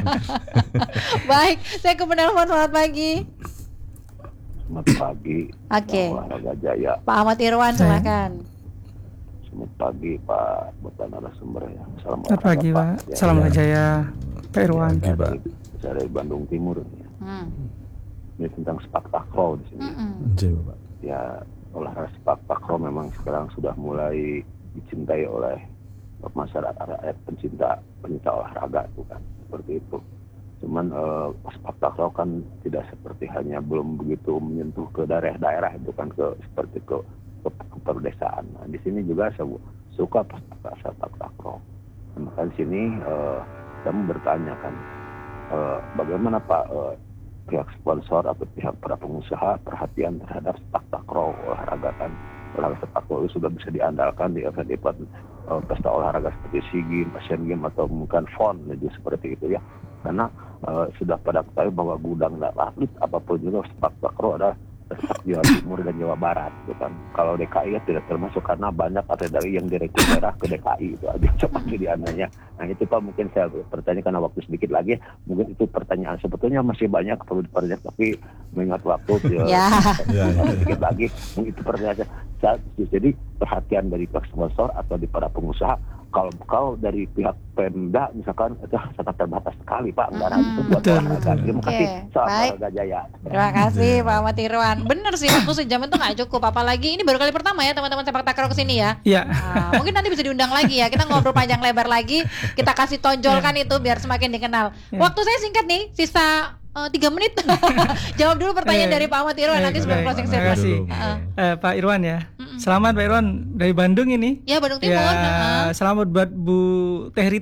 Baik, saya ke penelpon. Selamat pagi. Selamat pagi. Oke. Olahraga Jaya. Pak Ahmad Irwan, silakan. Selamat pagi Pak Bapak narasumber ya. Salam Selamat pagi Pak. Ya, Salam ya. Jaya Pak Irwan. Pagi, Pak. Saya dari Bandung Timur. Ya. Hmm. Ini tentang sepak takraw di sini. Mm-mm. Jaya, Pak. Ya, olahraga sepak takraw memang sekarang sudah mulai dicintai oleh masyarakat rakyat pencinta pencinta olahraga itu kan seperti itu. Cuman eh, sepak takraw kan tidak seperti hanya belum begitu menyentuh ke daerah-daerah itu kan ke seperti ke ke, ke perdesaan. Nah, di sini juga saya suka pas- sepak takraw. Nah, maka di sini eh, kami bertanya kan eh, bagaimana Pak eh, pihak sponsor atau pihak para pengusaha perhatian terhadap sepak takraw olahraga kan olahraga sepak takraw itu sudah bisa diandalkan di event-event uh, pesta olahraga seperti SEA Games, Asian Games atau mungkin F O N jadi seperti itu ya karena uh, sudah pada ketahui bahwa gudang dan atlet apapun juga sepak takraw adalah terletak Jawa Timur dan Jawa Barat gitu kan. Kalau D K I ya tidak termasuk karena banyak atlet dari yang direkrut daerah ke D K I itu aja seperti di ananya. Nah itu Pak mungkin saya bertanya karena waktu sedikit lagi mungkin itu pertanyaan sebetulnya masih banyak perlu diperbanyak tapi mengingat waktu Ya. Ya, ya. sedikit lagi mungkin itu pertanyaan saya. Jadi perhatian dari pihak sponsor atau di para pengusaha kalau kalau dari pihak Pemda misalkan itu sangat terbatas sekali Pak anggaran itu buat Betul, olahraga. betul. Terima kasih. Oke, Salam baik. olahraga Jaya. Terima kasih Pak Ahmad Irwan. Bener sih, waktu sejam itu nggak cukup. Apalagi ini baru kali pertama ya teman-teman sepak takraw kesini ya. Iya. Nah, mungkin nanti bisa diundang lagi ya. Kita ngobrol panjang lebar lagi. Kita kasih tonjolkan itu biar semakin dikenal. Waktu saya singkat nih, sisa eh, tiga menit. Jawab dulu pertanyaan Eh, dari Pak Ahmad Irwan nanti baik, sebelum baik. closing Terima statement. kasih. Heeh. Eh, Pak Irwan ya. Selamat Pak Irwan dari Bandung ini. Ya Bandung Timur. Ya, heeh. selamat buat Bu Teh Rita